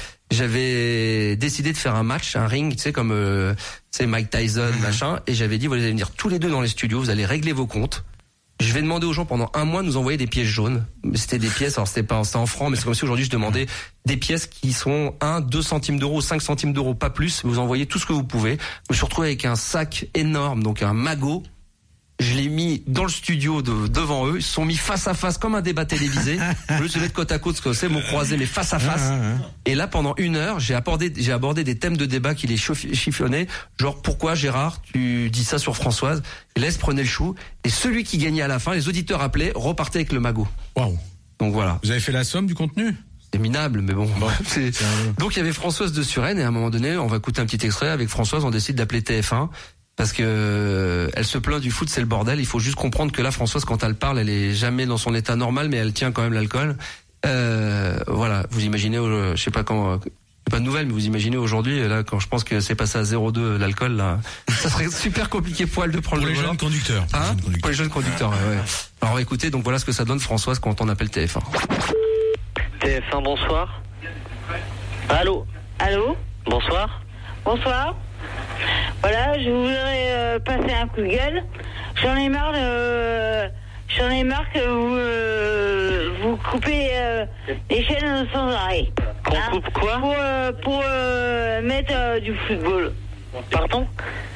j'avais décidé de faire un match, un ring, tu sais, comme euh, c'est Mike Tyson, mmh. machin. Et j'avais dit, vous allez venir tous les deux dans les studios, vous allez régler vos comptes. Je vais demander aux gens pendant un mois de nous envoyer des pièces jaunes. C'était des pièces, alors c'était pas c'était en francs, mais c'est comme si aujourd'hui je demandais des pièces qui sont un, deux centimes d'euros, cinq centimes d'euros, pas plus. Vous envoyez tout ce que vous pouvez. Je me suis retrouvé avec un sac énorme, donc un magot. Je l'ai mis dans le studio de, devant eux. Ils se sont mis face à face comme un débat télévisé. Au lieu de se mettre côte à côte, ce que c'est, m'ont croisé, mais face à face. Et là, pendant une heure, j'ai abordé, j'ai abordé des thèmes de débat qui les chiffonnaient. Genre, pourquoi, Gérard, tu dis ça sur Françoise? Laisse, prenez le chou. Et celui qui gagnait à la fin, les auditeurs appelaient, repartaient avec le magot. Waouh. Donc voilà. Vous avez fait la somme du contenu? C'est minable, mais bon. bon c'est... C'est un... Donc il y avait Françoise de Suresnes, et à un moment donné, on va écouter un petit extrait. Avec Françoise, on décide d'appeler T F un. Parce que euh, elle se plaint du foot, c'est le bordel. Il faut juste comprendre que là, Françoise, quand elle parle, elle est jamais dans son état normal, mais elle tient quand même l'alcool. Euh, voilà, vous imaginez, euh, je sais pas quand, c'est pas de nouvelles, mais vous imaginez aujourd'hui, là, quand je pense que c'est passé à zéro virgule deux l'alcool, là, ça serait super compliqué pour elle de prendre pour le les jeunes conducteurs. Hein, pour les jeunes conducteurs. Pour les jeunes conducteurs, ouais. ouais. Alors écoutez, donc voilà ce que ça donne Françoise quand on appelle T F un. T F un, bonsoir. Allô. Allô. Bonsoir. Bonsoir. Voilà, je voudrais euh, passer un coup de gueule. J'en ai marre de, j'en ai marre que vous, euh, vous coupez euh, les chaînes sans arrêt. Qu'on hein, coupe quoi? Pour, euh, pour euh, mettre euh, du football. Pardon?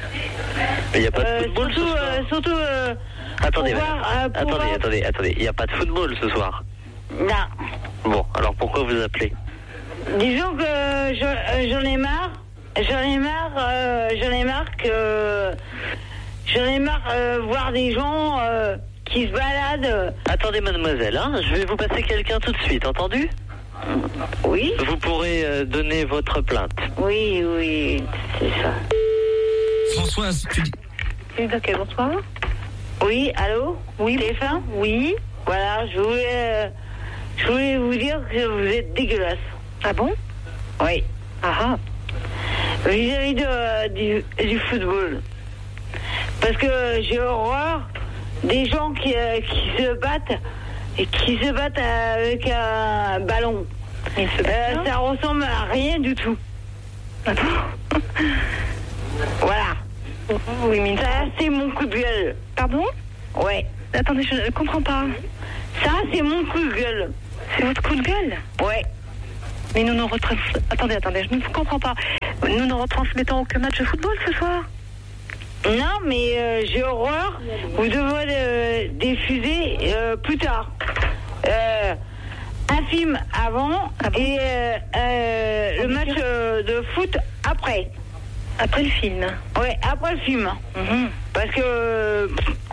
Il n'y a pas de euh, football surtout, ce soir. Euh, surtout. Euh, attendez, voir, euh, attendez, voir... attendez, attendez. Il n'y a pas de football ce soir. Non. Bon, alors pourquoi vous appelez? Disons que je, j'en ai marre. J'en ai marre, euh, j'en ai marre que j'en ai marre euh, voir des gens euh, qui se baladent. Attendez, mademoiselle, hein, je vais vous passer quelqu'un tout de suite, entendu? Oui. Vous pourrez euh, donner votre plainte. Oui, oui, c'est ça. Françoise, tu dis. Ok, bonsoir. Oui, allô? Oui, T F un? Oui. Voilà, je voulais, euh, je voulais vous dire que vous êtes dégueulasse. Ah bon? Oui. Ah ah. Vis-à-vis de, du, du football. Parce que j'ai horreur des gens qui, euh, qui se battent et qui se battent avec un ballon. Euh, ça ressemble à rien du tout. Ah bon? Voilà. Oui, mais ça, c'est mon coup de gueule. Pardon? Ouais. Attendez, je ne comprends pas. Ça, c'est mon coup de gueule. C'est votre coup de gueule? Ouais. Mais nous ne retransmettons... Attendez, attendez, je ne comprends pas. Nous ne retransmettons aucun match de football ce soir? Non, mais euh, j'ai horreur. Vous devrez euh, diffuser euh, plus tard. Euh, un film avant ah bon et euh, euh, le match euh, de foot après. Après le film? Ouais, après le film. Mm-hmm. Parce que euh,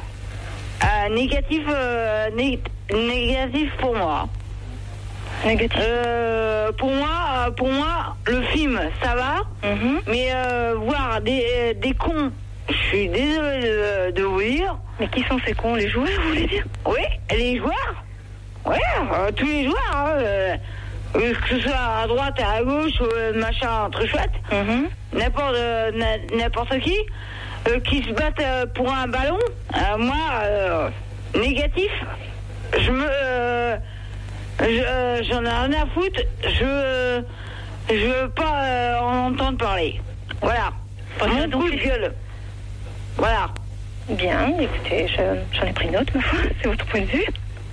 négatif, euh, né- négatif pour moi. Négatif. Euh, pour moi, pour moi, le film, ça va. Mm-hmm. Mais euh, voir des, des cons, je suis désolé de, de vous dire. Mais qui sont ces cons? Les joueurs, vous voulez dire? Oui, les joueurs. Oui, euh, tous les joueurs. Hein, euh, que ce soit à droite, à gauche, euh, machin, très chouette. Mm-hmm. N'importe, euh, n'importe qui. Euh, qui se battent euh, pour un ballon. Euh, moi, euh, négatif. Je me... Euh, Je, euh, j'en ai rien à foutre. Je, je veux pas euh, en entendre parler. Voilà. Mon coup de gueule. Voilà. Bien, écoutez, je, j'en ai pris note, ma foi. C'est votre point de vue?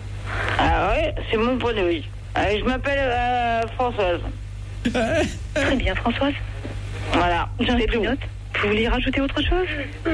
Ah ouais, c'est mon point de vue. Euh, je m'appelle euh, Françoise. Très bien, Françoise. Voilà. J'en ai pris note. Vous voulez rajouter autre chose?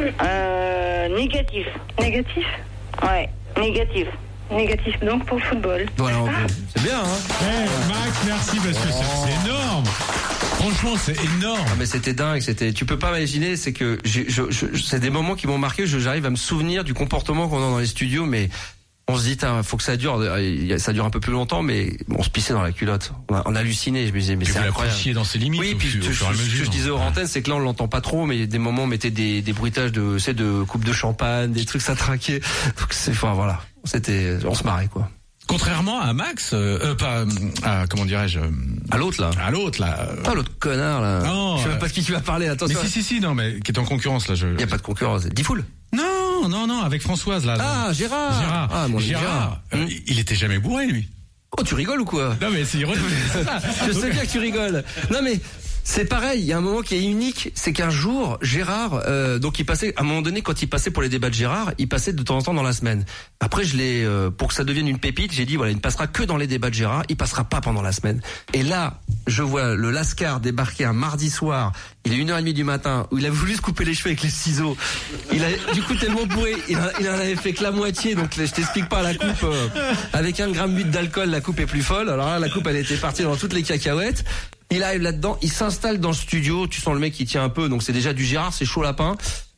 Euh, négatif. Négatif? Ouais, négatif. Négatif donc pour le football. Voilà, c'est bien, hein. Hey, Max, merci parce que c'est, c'est énorme. Franchement, c'est énorme. Ah, mais c'était dingue, c'était. Tu peux pas imaginer, c'est que j'ai, je, je, c'est des moments qui m'ont marqué. Je, j'arrive à me souvenir du comportement qu'on a dans les studios, mais on se dit, faut que ça dure. Ça dure un peu plus longtemps, mais on se pissait dans la culotte. On a, on a halluciné. Je me disais, mais tu c'est incroyable. Chier dans ses limites. Oui, puis tu, tu, je, je, je disais aux antennes, c'est que là on l'entend pas trop, mais il y a des moments on mettait des, des bruitages de, c'est de coupe de champagne, des trucs ça traquait. Donc c'est, enfin voilà, c'était, on se marrait quoi. Contrairement à Max, euh, euh, pas, à, comment dirais-je, euh, à l'autre là, à l'autre là, euh... ah l'autre connard là. Non, je sais même pas de qui tu vas parler. Attention. Mais si si si, non mais qui est en concurrence là. Je... Il y a pas de concurrence. Diffoul. Non non non, avec Françoise là. Ah Gérard. Gérard. Ah mon Gérard. Gérard. Euh, hum. Il était jamais bourré lui. Oh tu rigoles ou quoi? Non mais c'est ironique. Je sais bien que tu rigoles. Non mais. C'est pareil, il y a un moment qui est unique, c'est qu'un jour, Gérard, euh, donc il passait, à un moment donné, quand il passait pour les débats de Gérard, il passait de temps en temps dans la semaine. Après, je l'ai, euh, pour que ça devienne une pépite, j'ai dit, voilà, il ne passera que dans les débats de Gérard, il passera pas pendant la semaine. Et là, je vois le Lascar débarquer un mardi soir, il est une heure trente du matin, où il a voulu se couper les cheveux avec les ciseaux. Il a, du coup, tellement bourré, il, a, il en avait fait que la moitié, donc je t'explique pas la coupe, euh, avec un gramme huit d'alcool, la coupe est plus folle. Alors là, la coupe, elle était partie dans toutes les cacahuètes. Il arrive là-dedans, il s'installe dans le studio, tu sens le mec qui tient un peu, donc c'est déjà du Gérard, c'est chaud lapin.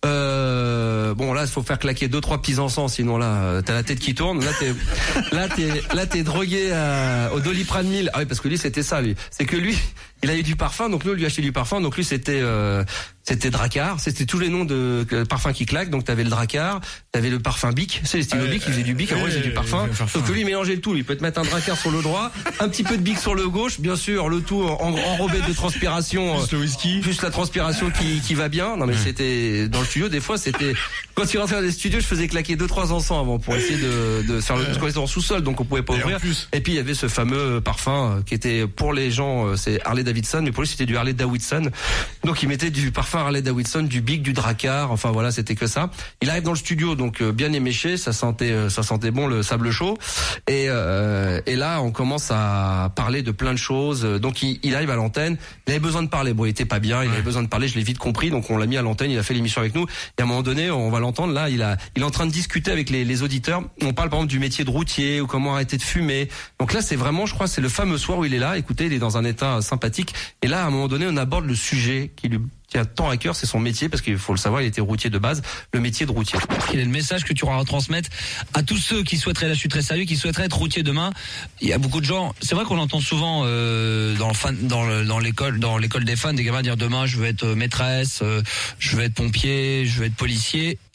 Euh, bon là, il faut faire claquer deux trois petits encens, sinon là, t'as la tête qui tourne. Là, t'es, là, t'es, là, t'es drogué à, au Doliprane mille. Ah oui, parce que lui, c'était ça, lui. C'est que lui, il a eu du parfum, donc nous, on lui a acheté du parfum, donc lui, c'était, euh, c'était Dracar, c'était tous les noms de euh, parfums qui claquent, donc t'avais le Dracar, t'avais le parfum Bic, c'est les stylos Bic, il faisait du Bic, après il faisait du parfum, sauf que lui, il mélangeait le tout, il peut te mettre un Dracar sur le droit, un petit peu de Bic sur le gauche, bien sûr, le tout en, enrobé de transpiration, plus le whisky, plus la transpiration qui, qui va bien. Non mais c'était, dans le studio, des fois, c'était, quand tu rentrais dans les studios, je faisais claquer deux, trois encens avant pour essayer de, de faire le, parce qu'on était en sous-sol, donc on pouvait pas ouvrir. Et puis, il y avait ce fameux parfum qui était, pour les gens, c'est Harley Davidson, mais pour lui, c'était du Harley Davidson. Donc, il mettait du parfum Harley Davidson, du Bic, du Dracar, enfin voilà, c'était que ça. Il arrive dans le studio, donc euh, bien éméché, ça sentait, euh, ça sentait bon le sable chaud. Et, euh, et là, on commence à parler de plein de choses. Donc, il, il arrive à l'antenne. Il avait besoin de parler. Bon, il était pas bien. Il avait besoin de parler. Je l'ai vite compris. Donc, on l'a mis à l'antenne. Il a fait l'émission avec nous. Et à un moment donné, on va l'entendre. Là, il a, il est en train de discuter avec les, les auditeurs. On parle par exemple du métier de routier ou comment arrêter de fumer. Donc là, c'est vraiment, je crois, c'est le fameux soir où il est là. Écoutez, il est dans un état sympathique. Et là, à un moment donné, on aborde le sujet qui lui tient tant à cœur, c'est son métier, parce qu'il faut le savoir, il était routier de base, le métier de routier. Quel est le message que tu auras à retransmettre à tous ceux qui souhaiteraient, là je suis très sérieux, qui souhaiteraient être routier demain? Il y a beaucoup de gens, c'est vrai qu'on entend souvent euh, dans, le fan, dans, le, dans l'école dans l'école des fans, des gamins dire demain je veux être maîtresse, euh, je veux être pompier, je veux être policier, et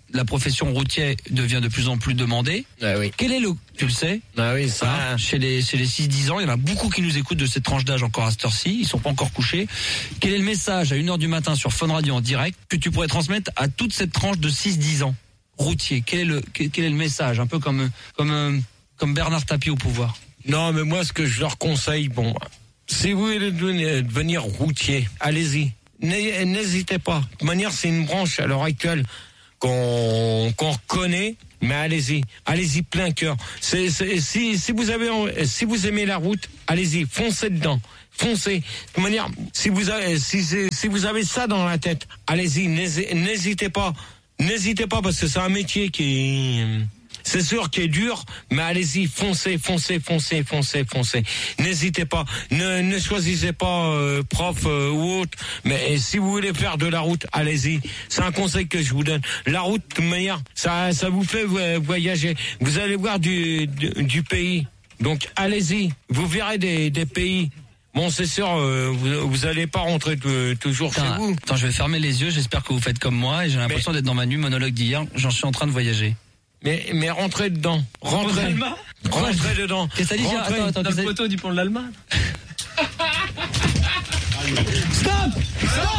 la profession routière devient de plus en plus demandée. Ah oui. Quel est le, tu le sais? Ah oui, ça. Hein, chez les, chez les six dix ans, il y en a beaucoup qui nous écoutent de cette tranche d'âge encore à cette heure-ci. Ils sont pas encore couchés. Quel est le message à une heure du matin sur Fun Radio en direct que tu pourrais transmettre à toute cette tranche de six dix ans? Routier. Quel est le, quel, quel est le message? Un peu comme, comme, comme Bernard Tapie au pouvoir. Non, mais moi, ce que je leur conseille, bon, si vous voulez devenir routier, allez-y. N'hésitez pas. De toute manière, c'est une branche à l'heure actuelle qu'on qu'on reconnaît, mais allez-y, allez-y plein cœur. C'est, c'est, si si vous avez si vous aimez la route, allez-y, foncez dedans, foncez. De toute manière, si vous avez si si vous avez ça dans la tête, allez-y, n'hésitez pas, n'hésitez pas parce que c'est un métier qui est, c'est sûr qu'il est dur, mais allez-y, foncez, foncez, foncez, foncez, foncez. N'hésitez pas, ne, ne choisissez pas euh, prof euh, ou autre, mais si vous voulez faire de la route, allez-y. C'est un conseil que je vous donne. La route, de toute manière, ça, ça vous fait voyager. Vous allez voir du, du, du pays. Donc allez-y, vous verrez des, des pays. Bon, c'est sûr, euh, vous, vous allez pas rentrer de, toujours attends, chez vous. Attends, je vais fermer les yeux. J'espère que vous faites comme moi et j'ai l'impression mais... d'être dans ma nuit monologue d'hier. J'en suis en train de voyager. Mais, mais rentrez dedans. Rentrez. Rentrez dedans. Qu'est-ce que t'as dit? Attends, attends, dans le poteau du pont de l'Alma. Stop! Stop!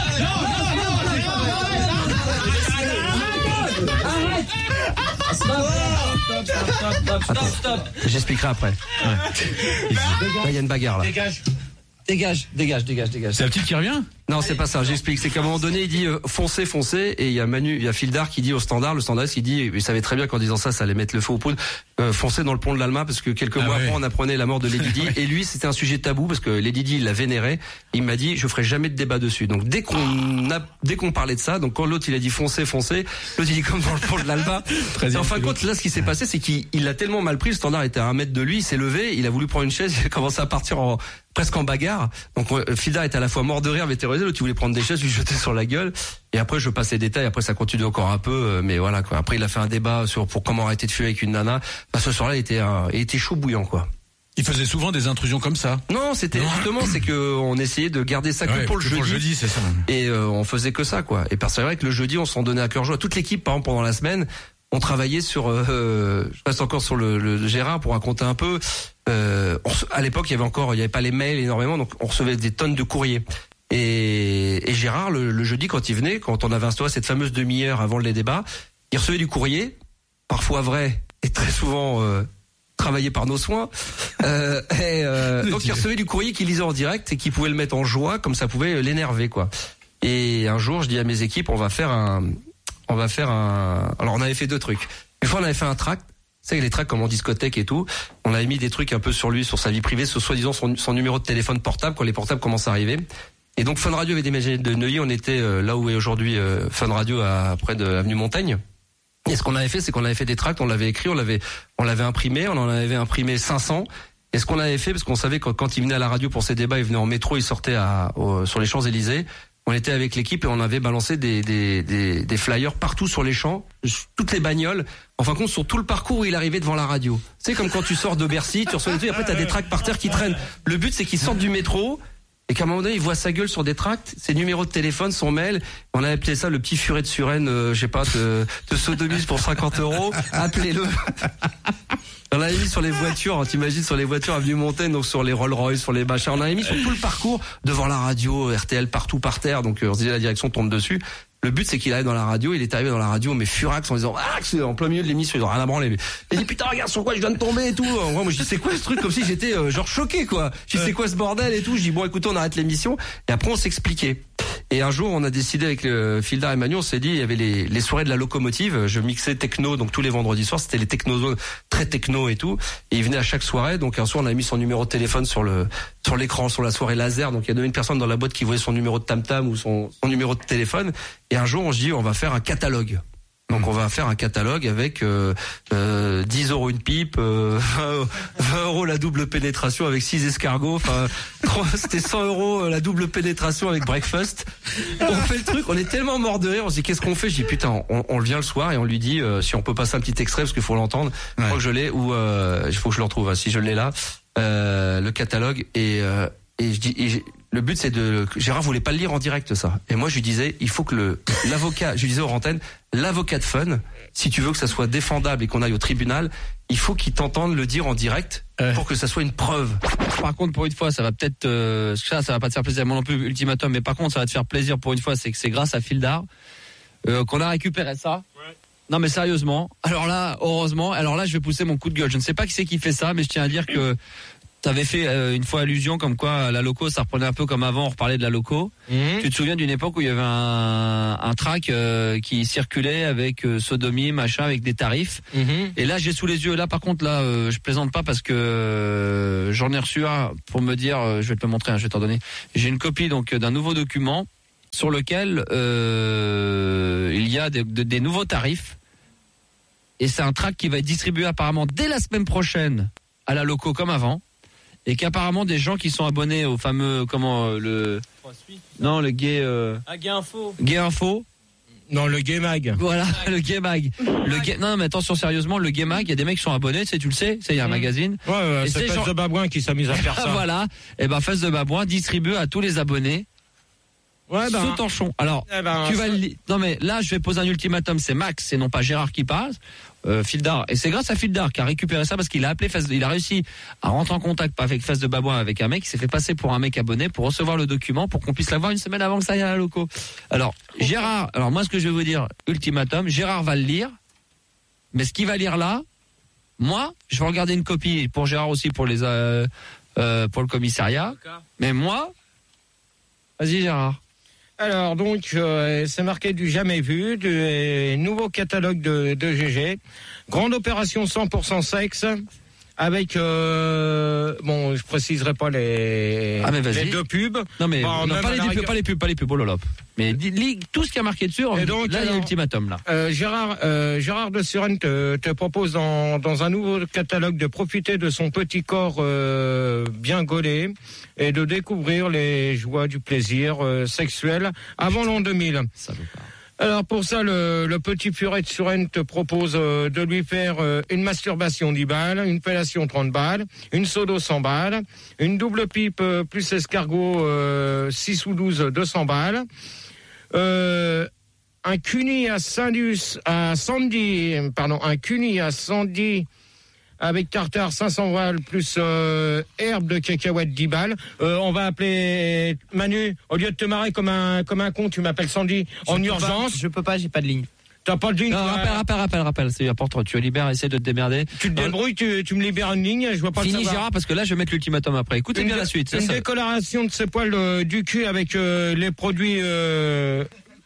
Stop, stop. J'expliquerai après. Ouais. Il y a une bagarre là. Dégage. Dégage, dégage, dégage, dégage. C'est la petite qui revient? Non, c'est pas ça. J'explique. C'est qu'à un moment donné, il dit euh, foncez, foncez, et il y a Manu, il y a Fildar qui dit au standard, le standardiste, il dit, il savait très bien qu'en disant ça, ça allait mettre le feu aux poudres. Euh, foncez dans le pont de l'Alma parce que quelques ah mois ouais. après, on apprenait la mort de Lady Di, et lui, c'était un sujet tabou parce que Lady Di, il l'a vénéré. Il m'a dit, je ferai jamais de débat dessus. Donc dès qu'on a, dès qu'on parlait de ça, donc quand l'autre il a dit foncez, foncez, l'autre il dit comme dans le pont de l'Alma. Et en fin de compte, là, ce qui s'est passé, c'est qu'il il l'a tellement mal pris. Le standard était à un mètre de lui, il s'est levé, il a voulu prendre une chaise, il a commencé à partir en presque en bagarre. Donc euh, Fildar était à la fois mort de rire mais terrorisé, l'autre il voulait prendre des chaises, lui jeter sur la gueule. Et après je passe les détails, après ça continue encore un peu, euh, mais voilà quoi. Après il a fait un débat sur pour comment arrêter de fuir avec une nana. Bah, ce soir-là il était un, il était chaud bouillant quoi. Il faisait souvent des intrusions comme ça. Non, c'était non. justement c'est que on essayait de garder ça que ouais, pour le que jeudi. Pour le jeudi, c'est ça. Et euh, on faisait que ça quoi. Et parce que c'est vrai que le jeudi on s'en donnait à cœur joie. Toute l'équipe par exemple pendant la semaine, on travaillait sur, euh, je reste encore sur le, le Gérard pour raconter un peu. Euh, on, à l'époque, il y avait encore, il y avait pas les mails énormément, donc on recevait des tonnes de courriers. Et, et Gérard, le, le jeudi, quand il venait, quand on avait instauré cette fameuse demi-heure avant les débats, il recevait du courrier, parfois vrai et très souvent euh, travaillé par nos soins. Euh, et, euh, donc il recevait du courrier qu'il lisait en direct et qui pouvait le mettre en joie, comme ça pouvait l'énerver quoi. Et un jour, je dis à mes équipes, on va faire un on va faire un... Alors, on avait fait deux trucs. Une fois, on avait fait un tract. C'est les tracts comme en discothèque et tout. On avait mis des trucs un peu sur lui, sur sa vie privée, sur soi-disant son, son numéro de téléphone portable, quand les portables commencent à arriver. Et donc, Fun Radio avait déménagé de Neuilly. On était euh, là où est aujourd'hui euh, Fun Radio, à, près de l'avenue Montaigne. Et ce qu'on avait fait, c'est qu'on avait fait des tracts, on l'avait écrit, on l'avait, on l'avait imprimé, on en avait imprimé cinq cents. Et ce qu'on avait fait, parce qu'on savait que quand il venait à la radio pour ses débats, il venait en métro, il sortait à, au, sur les Champs-Élysées. On était avec l'équipe et on avait balancé des, des, des, des flyers partout sur les champs, toutes les bagnoles. En fin de compte, sur tout le parcours où il arrivait devant la radio. C'est comme quand tu sors de Bercy, tu reçois des trucs, après t'as des tracts par terre qui traînent. Le but, c'est qu'il sorte du métro et qu'à un moment donné, il voit sa gueule sur des tracts, ses numéros de téléphone, son mail. On avait appelé ça le petit furet de Suresnes, euh, je sais pas, de, de sodomise pour cinquante euros. Appelez-le. On l'avait mis sur les voitures, t'imagines, sur les voitures avenue Montaigne, donc sur les Rolls-Royce, sur les machins. On l'avait mis sur tout le parcours, devant la radio, R T L partout par terre. Donc on se disait la direction tombe dessus. Le but, c'est qu'il arrive dans la radio, il est arrivé dans la radio, mais furax, en disant, ah, c'est en plein milieu de l'émission, ils ont rien à branler. Il dit, putain, regarde sur quoi je viens de tomber et tout. En vrai, moi, je dis, c'est quoi ce truc? Comme si j'étais, euh, genre, choqué, quoi. Je dis, c'est quoi ce bordel et tout. Je dis, bon, écoutez, on arrête l'émission. Et après, on s'expliquait. Et un jour, on a décidé avec le Fildar et Manu, on s'est dit, il y avait les, les soirées de la locomotive. Je mixais techno, donc tous les vendredis soirs, c'était les techno, très techno et tout. Et il venait à chaque soirée. Donc un soir, on a mis son numéro de téléphone sur le, sur l'écran, sur la soirée laser. Donc il y a une personne dans la boîte qui voyait son numéro de tam-tam ou son, son numéro de téléphone. Et un jour, on se dit, on va faire un catalogue. Donc on va faire un catalogue avec euh, euh, dix euros une pipe, euh, vingt euros la double pénétration avec six escargots, enfin c'était cent euros la double pénétration avec breakfast. On fait le truc, on est tellement mort de rire, on se dit qu'est-ce qu'on fait? Je dis putain, on, on le vient le soir et on lui dit euh, si on peut passer un petit extrait parce qu'il faut l'entendre. Je crois que je l'ai ou euh, il faut que je le retrouve. Hein, si je l'ai là, euh, le catalogue et euh, et je dis et Le but, c'est de... Gérard voulait pas le lire en direct, ça. Et moi, je lui disais, il faut que le l'avocat... Je lui disais aux antennes, l'avocat de Fun, si tu veux que ça soit défendable et qu'on aille au tribunal, il faut qu'il t'entende le dire en direct euh. pour que ça soit une preuve. Par contre, pour une fois, ça va peut-être... Euh, ça, ça va pas te faire plaisir, moi non plus, ultimatum. Mais par contre, ça va te faire plaisir pour une fois, c'est que c'est grâce à Fildar euh, qu'on a récupéré ça. Ouais. Non, mais sérieusement. Alors là, heureusement, alors là, je vais pousser mon coup de gueule. Je ne sais pas qui c'est qui fait ça, mais je tiens à dire que... T'avais fait euh, une fois allusion comme quoi la loco, ça reprenait un peu comme avant, on reparlait de la loco. Mmh. Tu te souviens d'une époque où il y avait un, un track euh, qui circulait avec euh, sodomie, machin, avec des tarifs. Mmh. Et là, j'ai sous les yeux, là par contre, là, euh, je plaisante pas parce que euh, j'en ai reçu un pour me dire, euh, je vais te le montrer, hein, je vais t'en donner. J'ai une copie donc d'un nouveau document sur lequel euh, il y a des, des, des nouveaux tarifs. Et c'est un track qui va être distribué apparemment dès la semaine prochaine à la loco comme avant. Et qu'apparemment des gens qui sont abonnés au fameux comment euh, le non le gay euh... ah, gay info gay info non le gay mag voilà le gay mag le gay non mais attention sérieusement le gay mag il y a des mecs qui sont abonnés tu le sais c'est il y a un mmh. magazine ouais, ouais c'est Fesse gens... de Babouin qui s'amuse à faire ça voilà et ben Fesse de Babouin distribue à tous les abonnés ouais ben sous Tanchon alors eh ben, tu vas le... non mais là je vais poser un ultimatum c'est Max c'est non pas Gérard qui parle Euh, Fildar et c'est grâce à Fildar qui a récupéré ça parce qu'il a appelé Face de... il a réussi à rentrer en contact avec Face de Babouin avec un mec qui s'est fait passer pour un mec abonné pour recevoir le document pour qu'on puisse l'avoir une semaine avant que ça aille à la loco. Alors Gérard, alors moi ce que je vais vous dire ultimatum, Gérard va le lire mais ce qu'il va lire là moi je vais regarder une copie pour Gérard aussi pour les euh, euh, pour le commissariat mais moi vas-y Gérard. Alors donc euh, c'est marqué du jamais vu, du euh, nouveau catalogue de, de G G, grande opération cent pour cent sexe, avec euh, bon je préciserai pas les, ah les deux pubs. Non mais bon, non, pas, les pubs, pas les pubs, pas les pubs, oh là là. Mais lis tout ce qui a marqué dessus. Et donc, là il y a l'ultimatum là. Euh, Gérard euh, Gérard de Suren te, te propose dans, dans un nouveau catalogue de profiter de son petit corps euh, bien gaulé et de découvrir les joies du plaisir euh, sexuel avant l'an deux mille. Ça veut pas. Alors pour ça, le, le petit furet de Suren te propose euh, de lui faire euh, une masturbation dix balles, une fellation trente balles, une sodo cent balles, une double pipe euh, plus escargot euh, six ou douze deux cents balles, euh, un cuni à Sandus, à Sandy, pardon, un cuni à Sandy avec tartare cinq cents balles plus euh, herbe de cacahuète dix balles. Euh, on va appeler Manu. Au lieu de te marrer comme un comme un con, tu m'appelles Sandy en je urgence. Pas, je peux pas, j'ai pas de ligne. T'as pas de ligne. Non, rappel, rappel, rappel, rappel. C'est important. Tu es libère, essaie de te démerder. Tu te débrouilles, tu, tu me libères une ligne. Je vois pas. Fini Gérard parce que là je vais mettre l'ultimatum après. Écoutez bien la suite. Une ça, décoloration de ses poils euh, du cul avec euh, les produits euh,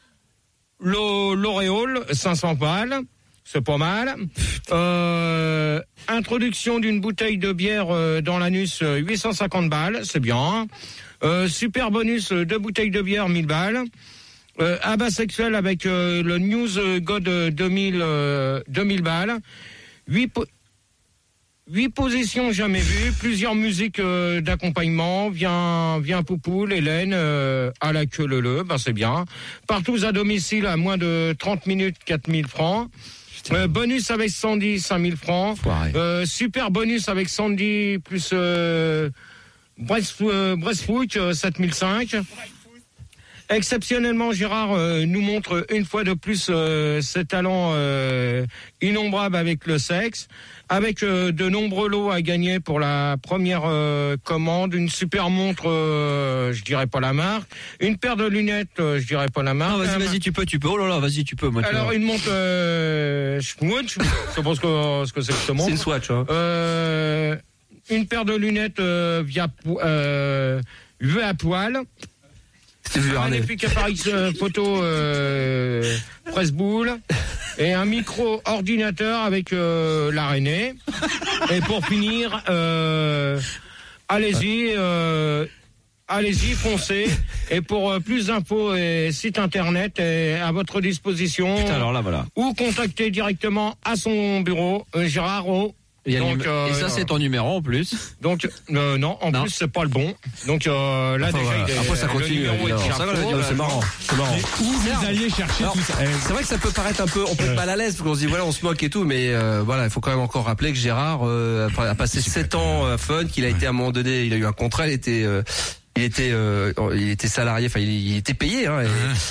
L'Oréal cinq cents balles. C'est pas mal. Euh, introduction d'une bouteille de bière euh, dans l'anus, euh, huit cent cinquante balles, c'est bien. Euh, super bonus, euh, deux bouteilles de bière, mille balles. Euh, abat sexuel avec euh, le News God deux mille, euh, deux mille balles. huit po- Huit positions jamais vues, plusieurs musiques euh, d'accompagnement, vient vient Poupoule, Hélène, euh, à la queue le le, ben c'est bien. Partout à domicile à moins de trente minutes, quatre mille francs. Euh, bonus avec Sandy, cinq mille francs. Euh, super bonus avec Sandy plus euh, Brest, euh, Brestfoot, euh, sept mille cinq. Exceptionnellement, Gérard euh, nous montre une fois de plus euh, ses talents euh, innombrables avec le sexe, avec euh, de nombreux lots à gagner pour la première euh, commande, une super montre, euh, je dirais pas la marque, une paire de lunettes, euh, je dirais pas la marque. Non, vas-y, vas-y, tu peux, tu peux. Oh là là, vas-y, tu peux. Moi, tu Alors, vois. une montre euh, Swatch, je pense que ce que c'est que ce montre. C'est une Swatch, hein. Euh, une paire de lunettes euh, via euh, vue à poil. Un magnifique appareil photo euh, presse-boule et un micro-ordinateur avec euh, l'araignée. Et pour finir, euh, allez-y, euh, allez-y, foncez. Et pour euh, plus d'infos et site internet est à votre disposition. Putain, alors là, voilà. Ou contacter directement à son bureau, euh, Gérard O. Et, donc, euh, et ça, c'est ton numéro en plus. Donc, euh, non, en non. plus, c'est pas le bon. Donc, euh, là, enfin, déjà, voilà. il est, après, ça continue. Ça va, c'est marrant. C'est marrant. Où vous alliez chercher alors, tout ça? C'est vrai que ça peut paraître un peu, on peut être mal à l'aise, parce qu'on se dit, voilà, on se moque et tout, mais euh, voilà, il faut quand même encore rappeler que Gérard euh, a passé sept ans à Fun, qu'il a été à un moment donné, il a eu un contrat, il était... Euh, il était, euh, il était salarié, enfin, il, il était payé, hein, et,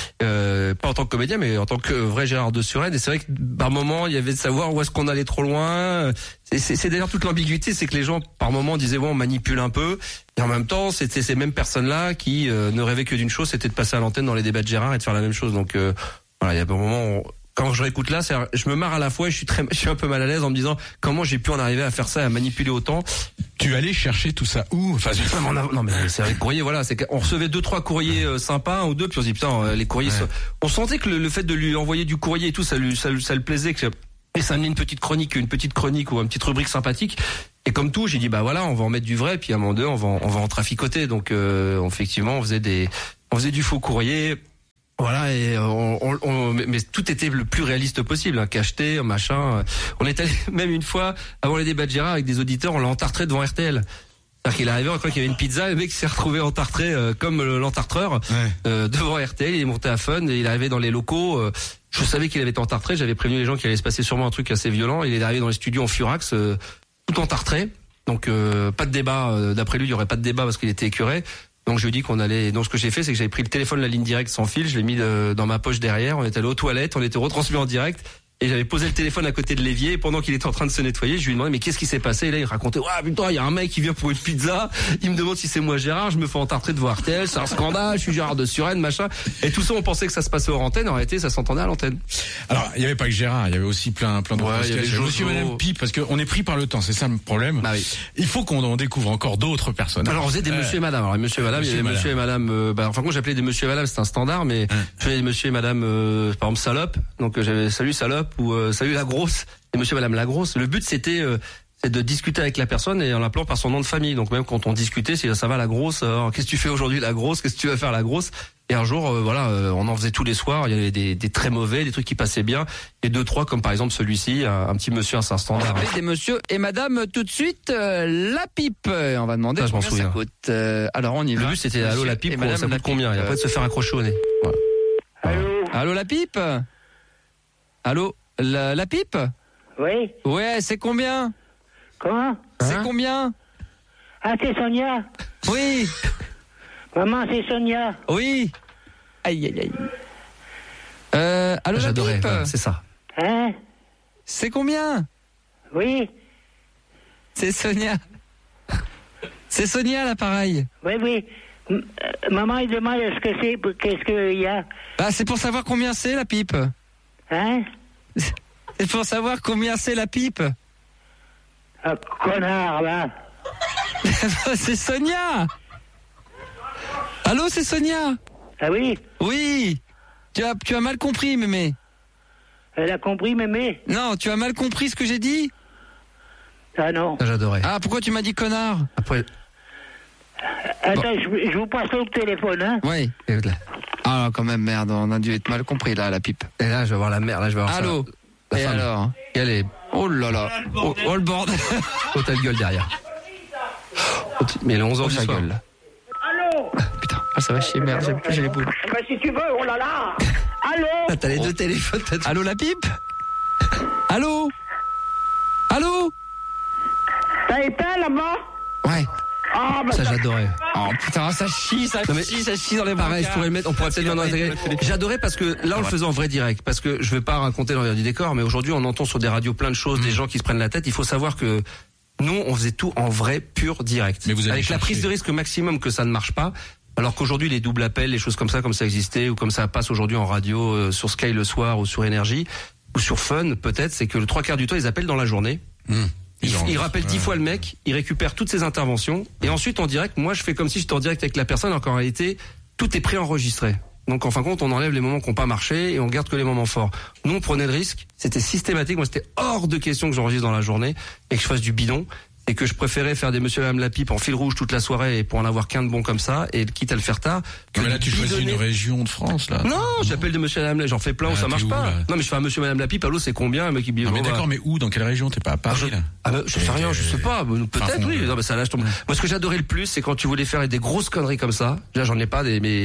euh, pas en tant que comédien, mais en tant que vrai Gérard de Suresnes. Et c'est vrai que par moment, il y avait de savoir où est-ce qu'on allait trop loin. C'est, c'est, c'est d'ailleurs toute l'ambiguïté, c'est que les gens, par moment, disaient bon, on manipule un peu. Et en même temps, c'était ces mêmes personnes-là qui euh, ne rêvaient que d'une chose, c'était de passer à l'antenne dans les débats de Gérard et de faire la même chose. Donc, euh, voilà, il y a un moment. On, quand je réécoute là, c'est, je me marre à la fois et je suis très, je suis un peu mal à l'aise en me disant comment j'ai pu en arriver à faire ça, à manipuler autant. Tu allais chercher tout ça où? Enfin, non, mais, non, mais c'est vrai, les courriers, voilà, c'est qu'on recevait deux, trois courriers euh, sympas, un ou deux, puis on se dit putain, les courriers, ouais. ça... on sentait que le, le fait de lui envoyer du courrier et tout, ça lui, ça, ça le plaisait, que et ça amenait une petite chronique, une petite chronique ou une petite rubrique sympathique. Et comme tout, j'ai dit bah voilà, on va en mettre du vrai, puis à un moment donné, on va, en, on va en traficoter. Donc euh, effectivement, on faisait des, on faisait du faux courrier. Voilà, et on, on, on, mais tout était le plus réaliste possible, hein, cacheté, machin. On est allé même une fois avant les débats de Gérard avec des auditeurs, on l'a entartré devant R T L. C'est-à-dire qu'il est arrivé, on croit qu'il y avait une pizza, le mec s'est retrouvé entartré euh, comme l'entartreur ouais. euh, devant R T L. Il est monté à Fun et il est arrivé dans les locaux. Euh, je savais qu'il avait été entartré, j'avais prévenu les gens qu'il allait se passer sûrement un truc assez violent. Il est arrivé dans les studios en furax, euh, tout entartré. Donc euh, pas de débat. Euh, d'après lui, il y aurait pas de débat parce qu'il était écœuré. Donc je lui ai dit qu'on allait. Donc ce que j'ai fait, c'est que j'avais pris le téléphone, la ligne directe sans fil, je l'ai mis de, dans ma poche derrière. On était allé aux toilettes, on était retransmis en direct. Et j'avais posé le téléphone à côté de l'évier. Et pendant qu'il était en train de se nettoyer, je lui ai demandé mais qu'est-ce qui s'est passé? Et là il racontait ouais putain, il y a un mec qui vient pour une pizza. Il me demande si c'est moi Gérard. Je me fais entartrer devant R T L. C'est un scandale. Je suis Gérard de Suresnes, machin. Et tout ça, on pensait que ça se passait hors antenne. En réalité, ça s'entendait à l'antenne. Alors il y avait pas que Gérard. Il y avait aussi plein plein d'autres. Ouais, il y avait Monsieur, Madame Pipe, parce qu'on est pris par le temps. C'est ça le problème. Bah oui. Il faut qu'on on découvre encore d'autres personnes. Alors on faisait des euh, Monsieur et Madame. Alors Monsieur et Madame, monsieur il y avait Monsieur et Madame. Euh, bah enfin moi j'appelais des Monsieur et Madame, c'est un standard. Mais hum. je faisais des Monsieur et Madame, euh, par exemple Salope. Donc j'avais Salut Salope ou euh, Salut la grosse et Monsieur et Madame la grosse. Le but c'était euh, c'est de discuter avec la personne et en l'appelant par son nom de famille. Donc même quand on discutait, c'est ça va la grosse, euh, qu'est-ce que tu fais aujourd'hui la grosse, qu'est-ce que tu vas faire la grosse. Et un jour, euh, voilà, euh, on en faisait tous les soirs. Il y avait des, des très mauvais, des trucs qui passaient bien, et deux trois comme par exemple celui-ci, un, un petit monsieur, un standard. On va appeler des monsieur et madame tout de suite. Euh, la pipe. On va demander ça, combien ça coûte. Euh, alors on y va. Le but c'était allô la pipe, ça coûte combien? Il n'y a pas de se faire accrocher au nez. Voilà. Allô. Allô la pipe. Allô la, la pipe. Oui. Ouais, c'est combien? Comment? C'est hein combien? Ah, c'est Sonia. Oui. Maman, c'est Sonia. Oui. Aïe, aïe, aïe. Euh, allô, la pipe. Voilà, c'est ça. Hein? C'est combien? Oui. C'est Sonia. C'est Sonia, l'appareil. Oui, oui. M- euh, maman, il demande ce que c'est, qu'est-ce qu'il y a. Bah, c'est pour savoir combien c'est, la pipe. Hein? C'est pour savoir combien c'est, la pipe. Ah, connard, là. C'est Sonia. Allô, c'est Sonia. Ah oui? Oui. Tu as, tu as mal compris, mémé. Elle a compris, mémé? Non, tu as mal compris ce que j'ai dit? Ah non. Ça, j'adorais. Ah, pourquoi tu m'as dit connard? Après. Attends, bon. je, je vous passe le téléphone, hein? Oui. Ah, quand même, merde, on a dû être mal compris, là, la pipe. Et là, je vais voir la merde, là, je vais voir Allô. ça. Et alors? Elle est... Oh là là. Oh, oh le bordel. Oh, ta gueule derrière. Mais le onze heures oh, du soir. Gueule. Allô? Putain, ah, ça va chier, merde, j'ai, j'ai les boules. Bah, si tu veux, oh là là. Allô? Ah, t'as les deux téléphones. T'as tout... Allô, la pipe? Allô? Allô? T'as éteint là-bas? Ouais. Ah, bah, ça, j'adorais. Oh putain, ça chie, ça non, mais, chie, ça chie dans les pareil, je pourrais le mettre, on pourrait peut-être le mettre dans J'adorais parce que là, on le faisait en vrai direct. Parce que je vais pas raconter l'envers du décor, mais aujourd'hui, on entend sur des radios plein de choses, mmh. des gens qui se prennent la tête. Il faut savoir que nous, on faisait tout en vrai, pur, direct. Mais vous avec chercher. La prise de risque maximum que ça ne marche pas. Alors qu'aujourd'hui, les doubles appels, les choses comme ça, comme ça existait, ou comme ça passe aujourd'hui en radio, euh, sur Sky le soir, ou sur Énergie, ou sur Fun, peut-être, c'est que le trois quarts du temps, ils appellent dans la journée. Mmh. Il, il rappelle dix ouais. fois le mec, il récupère toutes ses interventions, et ensuite en direct, moi je fais comme si j'étais en direct avec la personne, alors qu'en réalité, tout est préenregistré. Donc en fin de compte, on enlève les moments qui n'ont pas marché et on garde que les moments forts. Nous, on prenait le risque, c'était systématique, moi c'était hors de question que j'enregistre dans la journée et que je fasse du bidon. Et que je préférais faire des Monsieur et Madame la pipe en fil rouge toute la soirée et pour en avoir qu'un de bon comme ça et quitte à le faire tard. Que mais là tu choisis une région de France là. Non, non. j'appelle des Monsieur et Madame la j'en fais plein ah, où ça marche où, pas. Là non mais je fais un Monsieur et Madame la pipe, allô c'est combien? Un mec qui dit. Non mais oh, d'accord, bah... mais où? Dans quelle région? T'es pas à Paris là? Ah bah, je sais rien, je sais pas. Peut-être enfin, oui. Non mais ça là je tombe. Moi ce que j'adorais le plus c'est quand tu voulais faire des grosses conneries comme ça. Là j'en ai pas des mais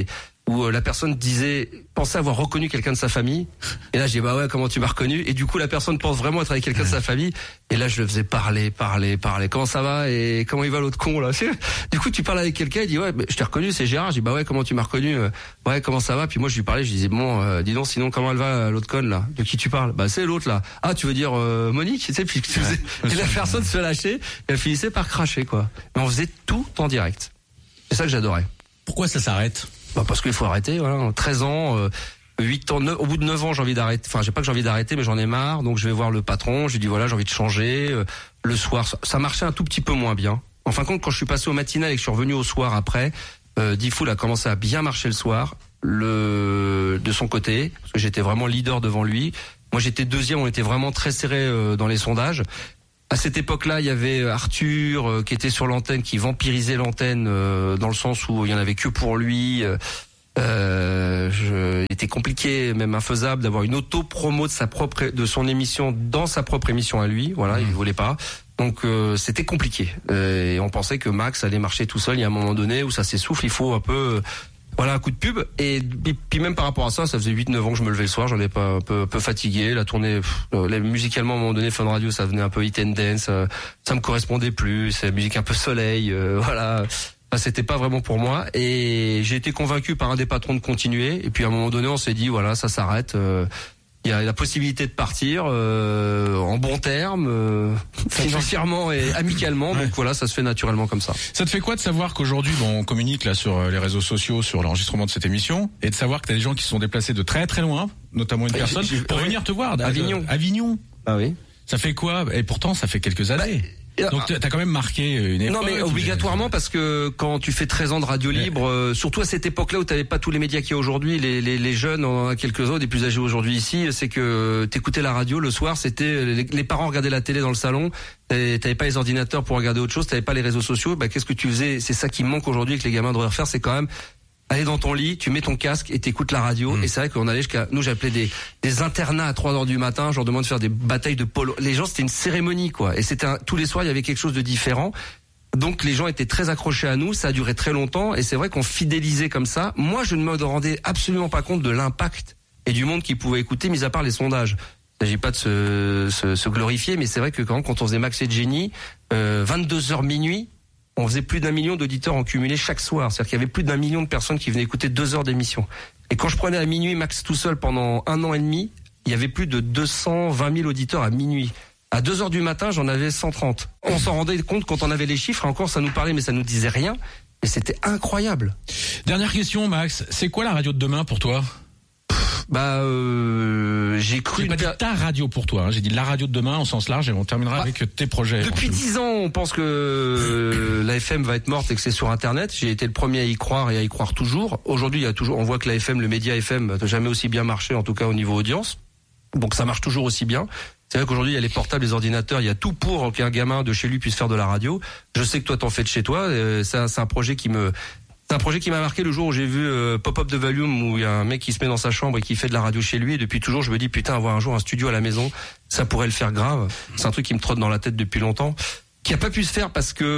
où la personne disait, pensait avoir reconnu quelqu'un de sa famille. Et là, j'ai dit, bah ouais, comment tu m'as reconnu? Et du coup, la personne pense vraiment être avec quelqu'un de sa famille. Et là, je le faisais parler, parler, parler. Comment ça va? Et comment il va l'autre con, là? Du coup, tu parles avec quelqu'un, il dit, ouais, je t'ai reconnu, c'est Gérard. J'ai dit, bah ouais, comment tu m'as reconnu? Ouais, comment ça va? Puis moi, je lui parlais, je disais, bon, euh, dis donc, sinon, comment elle va, l'autre conne, là? De qui tu parles? Bah, c'est l'autre, là. Ah, tu veux dire, euh, Monique? Tu sais, puis tu faisais... Et la personne se lâchait, et elle finissait par cracher, quoi. Mais on faisait tout en direct. C'est ça que j'adorais. Pourquoi ça s'arrête? Bah parce qu'il faut arrêter, voilà. treize ans, euh, huit ans, neuf, au bout de neuf ans, j'ai envie d'arrêter. Enfin, j'ai pas que j'ai envie d'arrêter, mais j'en ai marre. Donc je vais voir le patron, je lui dis voilà, j'ai envie de changer. Euh, le soir, ça, ça marchait un tout petit peu moins bien. En fin de compte, quand je suis passé au matinal et que je suis revenu au soir après, euh, Diffoul a commencé à bien marcher le soir, le de son côté, parce que j'étais vraiment leader devant lui. Moi, j'étais deuxième, on était vraiment très serré euh, dans les sondages. À cette époque-là, il y avait Arthur euh, qui était sur l'antenne, qui vampirisait l'antenne euh, dans le sens où il y en avait que pour lui. Euh, je, il était compliqué, même infaisable, d'avoir une auto-promo de sa propre, de son émission dans sa propre émission à lui. Voilà, mmh. il voulait pas. Donc euh, c'était compliqué. Euh, et on pensait que Max allait marcher tout seul. Il y a un moment donné où ça s'essouffle. Il faut un peu Voilà, un coup de pub. Et puis même par rapport à ça, ça faisait huit neuf ans que je me levais le soir, j'en ai pas un peu, un peu fatigué. La tournée, pff, là, musicalement à un moment donné, Fun Radio, ça venait un peu hit and dance, euh, ça me correspondait plus. C'est la musique un peu soleil, euh, voilà. Enfin, c'était pas vraiment pour moi. Et j'ai été convaincu par un des patrons de continuer. Et puis à un moment donné, on s'est dit voilà, ça s'arrête. Euh, Il y a la possibilité de partir euh, en bons termes, euh, financièrement et amicalement. Ouais. Donc voilà, ça se fait naturellement comme ça. Ça te fait quoi de savoir qu'aujourd'hui, bon, on communique là sur les réseaux sociaux, sur l'enregistrement de cette émission, et de savoir que t'as des gens qui se sont déplacés de très très loin, notamment une personne, j'ai, j'ai, pour ouais. venir te voir. Avignon. Avignon. Ah oui. Ça fait quoi? Et pourtant, ça fait quelques années. Bah, donc t'as quand même marqué une époque. Non mais obligatoirement, parce que quand tu fais treize ans de radio libre, ouais. euh, surtout à cette époque-là où t'avais pas tous les médias qu'il y a aujourd'hui, les, les, les jeunes, on en a quelques-uns, des plus âgés aujourd'hui ici, c'est que t'écoutais la radio le soir, c'était les, les parents regardaient la télé dans le salon, t'avais pas les ordinateurs pour regarder autre chose, t'avais pas les réseaux sociaux, bah qu'est-ce que tu faisais? C'est ça qui me manque aujourd'hui et que les gamins devraient refaire, c'est quand même aller dans ton lit, tu mets ton casque et t'écoutes la radio. Mmh. Et c'est vrai qu'on allait jusqu'à, nous j'appelais des, des internats à trois heures du matin, je leur demande de faire des batailles de polo. Les gens, c'était une cérémonie, quoi. Et c'était un, tous les soirs, il y avait quelque chose de différent. Donc les gens étaient très accrochés à nous, ça a duré très longtemps. Et c'est vrai qu'on fidélisait comme ça. Moi, je ne me rendais absolument pas compte de l'impact et du monde qui pouvait écouter, mis à part les sondages. Il ne s'agit pas de se, se, se glorifier, mais c'est vrai que quand, quand on faisait Max et Jenny, euh, vingt-deux heures minuit, on faisait plus d'un million d'auditeurs en cumulé chaque soir. C'est-à-dire qu'il y avait plus d'un million de personnes qui venaient écouter deux heures d'émission. Et quand je prenais à minuit Max tout seul pendant un an et demi, il y avait plus de deux cent vingt mille auditeurs à minuit. À deux heures du matin, j'en avais cent trente. On s'en rendait compte quand on avait les chiffres, et encore ça nous parlait, mais ça nous disait rien. Et c'était incroyable. Dernière question, Max. C'est quoi la radio de demain pour toi ? Bah, euh, j'ai cru. J'ai pas dit ta radio pour toi, hein. J'ai dit la radio de demain en sens large et on terminera bah, avec tes projets. Depuis dix ans, on pense que euh, la F M va être morte et que c'est sur Internet. J'ai été le premier à y croire et à y croire toujours. Aujourd'hui, il y a toujours, on voit que la F M, le média F M, n'a jamais aussi bien marché, en tout cas au niveau audience. Donc ça marche toujours aussi bien. C'est vrai qu'aujourd'hui, il y a les portables, les ordinateurs, il y a tout pour qu'un gamin de chez lui puisse faire de la radio. Je sais que toi, t'en fais de chez toi. Euh, c'est, un, c'est un projet qui me C'est un projet qui m'a marqué le jour où j'ai vu euh, Pop-Up de Volume, où il y a un mec qui se met dans sa chambre et qui fait de la radio chez lui. Et depuis toujours, je me dis, putain, avoir un jour un studio à la maison, ça pourrait le faire grave. C'est un truc qui me trotte dans la tête depuis longtemps, qui a pas pu se faire parce que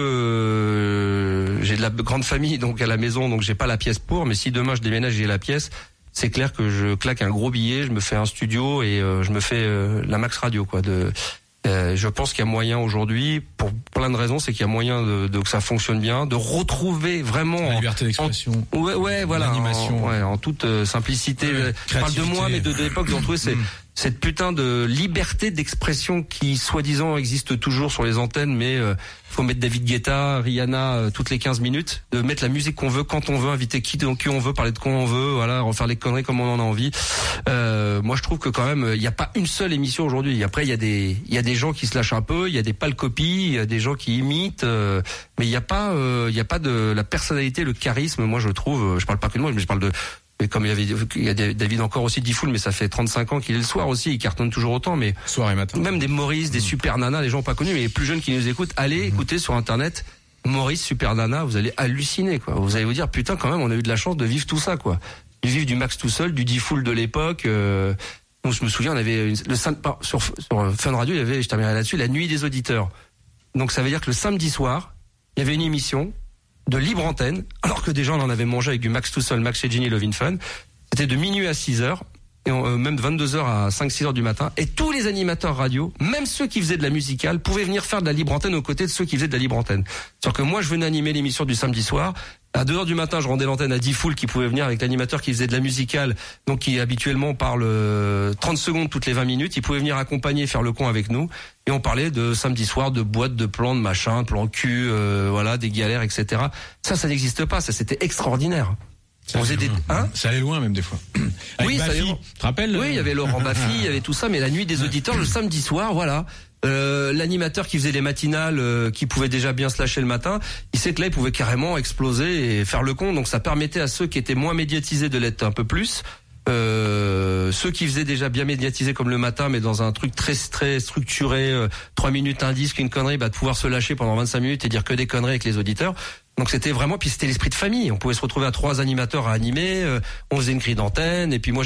euh, j'ai de la grande famille donc à la maison, donc j'ai pas la pièce pour. Mais si demain je déménage, j'ai la pièce, c'est clair que je claque un gros billet, je me fais un studio et euh, je me fais euh, la Max Radio, quoi. De Euh, je pense qu'il y a moyen aujourd'hui, pour plein de raisons, c'est qu'il y a moyen de, de que ça fonctionne bien, de retrouver vraiment la liberté d'expression, en, ouais, ouais, voilà, l'animation, en, ouais, en toute euh, simplicité. Ouais, je parle de moi, mais de, de l'époque, de retrouver ces, cette putain de liberté d'expression qui, soi-disant, existe toujours sur les antennes, mais euh, faut mettre David Guetta, Rihanna euh, toutes les quinze minutes, de mettre la musique qu'on veut quand on veut, inviter qui, qui on veut, parler de quoi on veut, voilà, refaire les conneries comme on en a envie. Euh, moi, je trouve que quand même, il n'y a pas une seule émission aujourd'hui. Après, il y a des, il y a des gens qui se lâchent un peu, il y a des pâles copies, il y a des gens qui imitent, euh, mais il n'y a pas, euh, il y a pas de la personnalité, le charisme. Moi, je trouve, je parle pas que de moi, mais je parle de Et comme il y avait, il y a David encore aussi Diffoul, mais ça fait trente-cinq ans qu'il est le soir aussi, il cartonne toujours autant, mais soir et matin. Même des Maurice, des mmh. Super Nana, les gens pas connus, mais les plus jeunes qui nous écoutent, allez mmh. écouter sur Internet Maurice, Super Nana, vous allez halluciner, quoi. Vous allez vous dire, putain, quand même, on a eu de la chance de vivre tout ça, quoi. Du vivre du Max tout seul, du Diffoul de l'époque. Euh, donc je me souviens, on avait une, le sur, sur Fun Radio, il y avait, je terminerai là-dessus, la nuit des auditeurs. Donc ça veut dire que le samedi soir, il y avait une émission. de libre antenne, alors que déjà on en avait mangé avec du Max tout seul, Max et Ginny Love in Fun. C'était de minuit à six heures. Et on, euh, même de vingt-deux heures à cinq six heures du matin. Et tous les animateurs radio, même ceux qui faisaient de la musicale, pouvaient venir faire de la libre antenne aux côtés de ceux qui faisaient de la libre antenne. C'est-à-dire que moi, je venais animer l'émission du samedi soir. À deux heures du matin, je rendais l'antenne à Diffoul qui pouvait venir avec l'animateur qui faisait de la musicale, donc qui habituellement parle trente secondes toutes les vingt minutes. Il pouvait venir accompagner, faire le con avec nous. Et on parlait de samedi soir, de boîtes, de plans, de machin, de plans cul, euh, voilà, des galères, et cetera. Ça, ça n'existe pas. Ça, c'était extraordinaire. Ça, on faisait des, hein ça allait loin même des fois. Avec oui, Baffy, ça allait... tu te rappelles? Oui, il y avait Laurent Baffy, il y avait tout ça, mais la nuit des auditeurs, le samedi soir, voilà. Euh, l'animateur qui faisait les matinales, euh, qui pouvait déjà bien se lâcher le matin, il sait que là, il pouvait carrément exploser et faire le con. Donc ça permettait à ceux qui étaient moins médiatisés de l'être un peu plus. Euh, ceux qui faisaient déjà bien médiatisés comme le matin, mais dans un truc très très structuré, euh, trois minutes un disque, une connerie, bah de pouvoir se lâcher pendant vingt-cinq minutes et dire que des conneries avec les auditeurs. Donc c'était vraiment, puis c'était l'esprit de famille. On pouvait se retrouver à trois animateurs à animer, euh, on faisait une grille d'antenne, et puis moi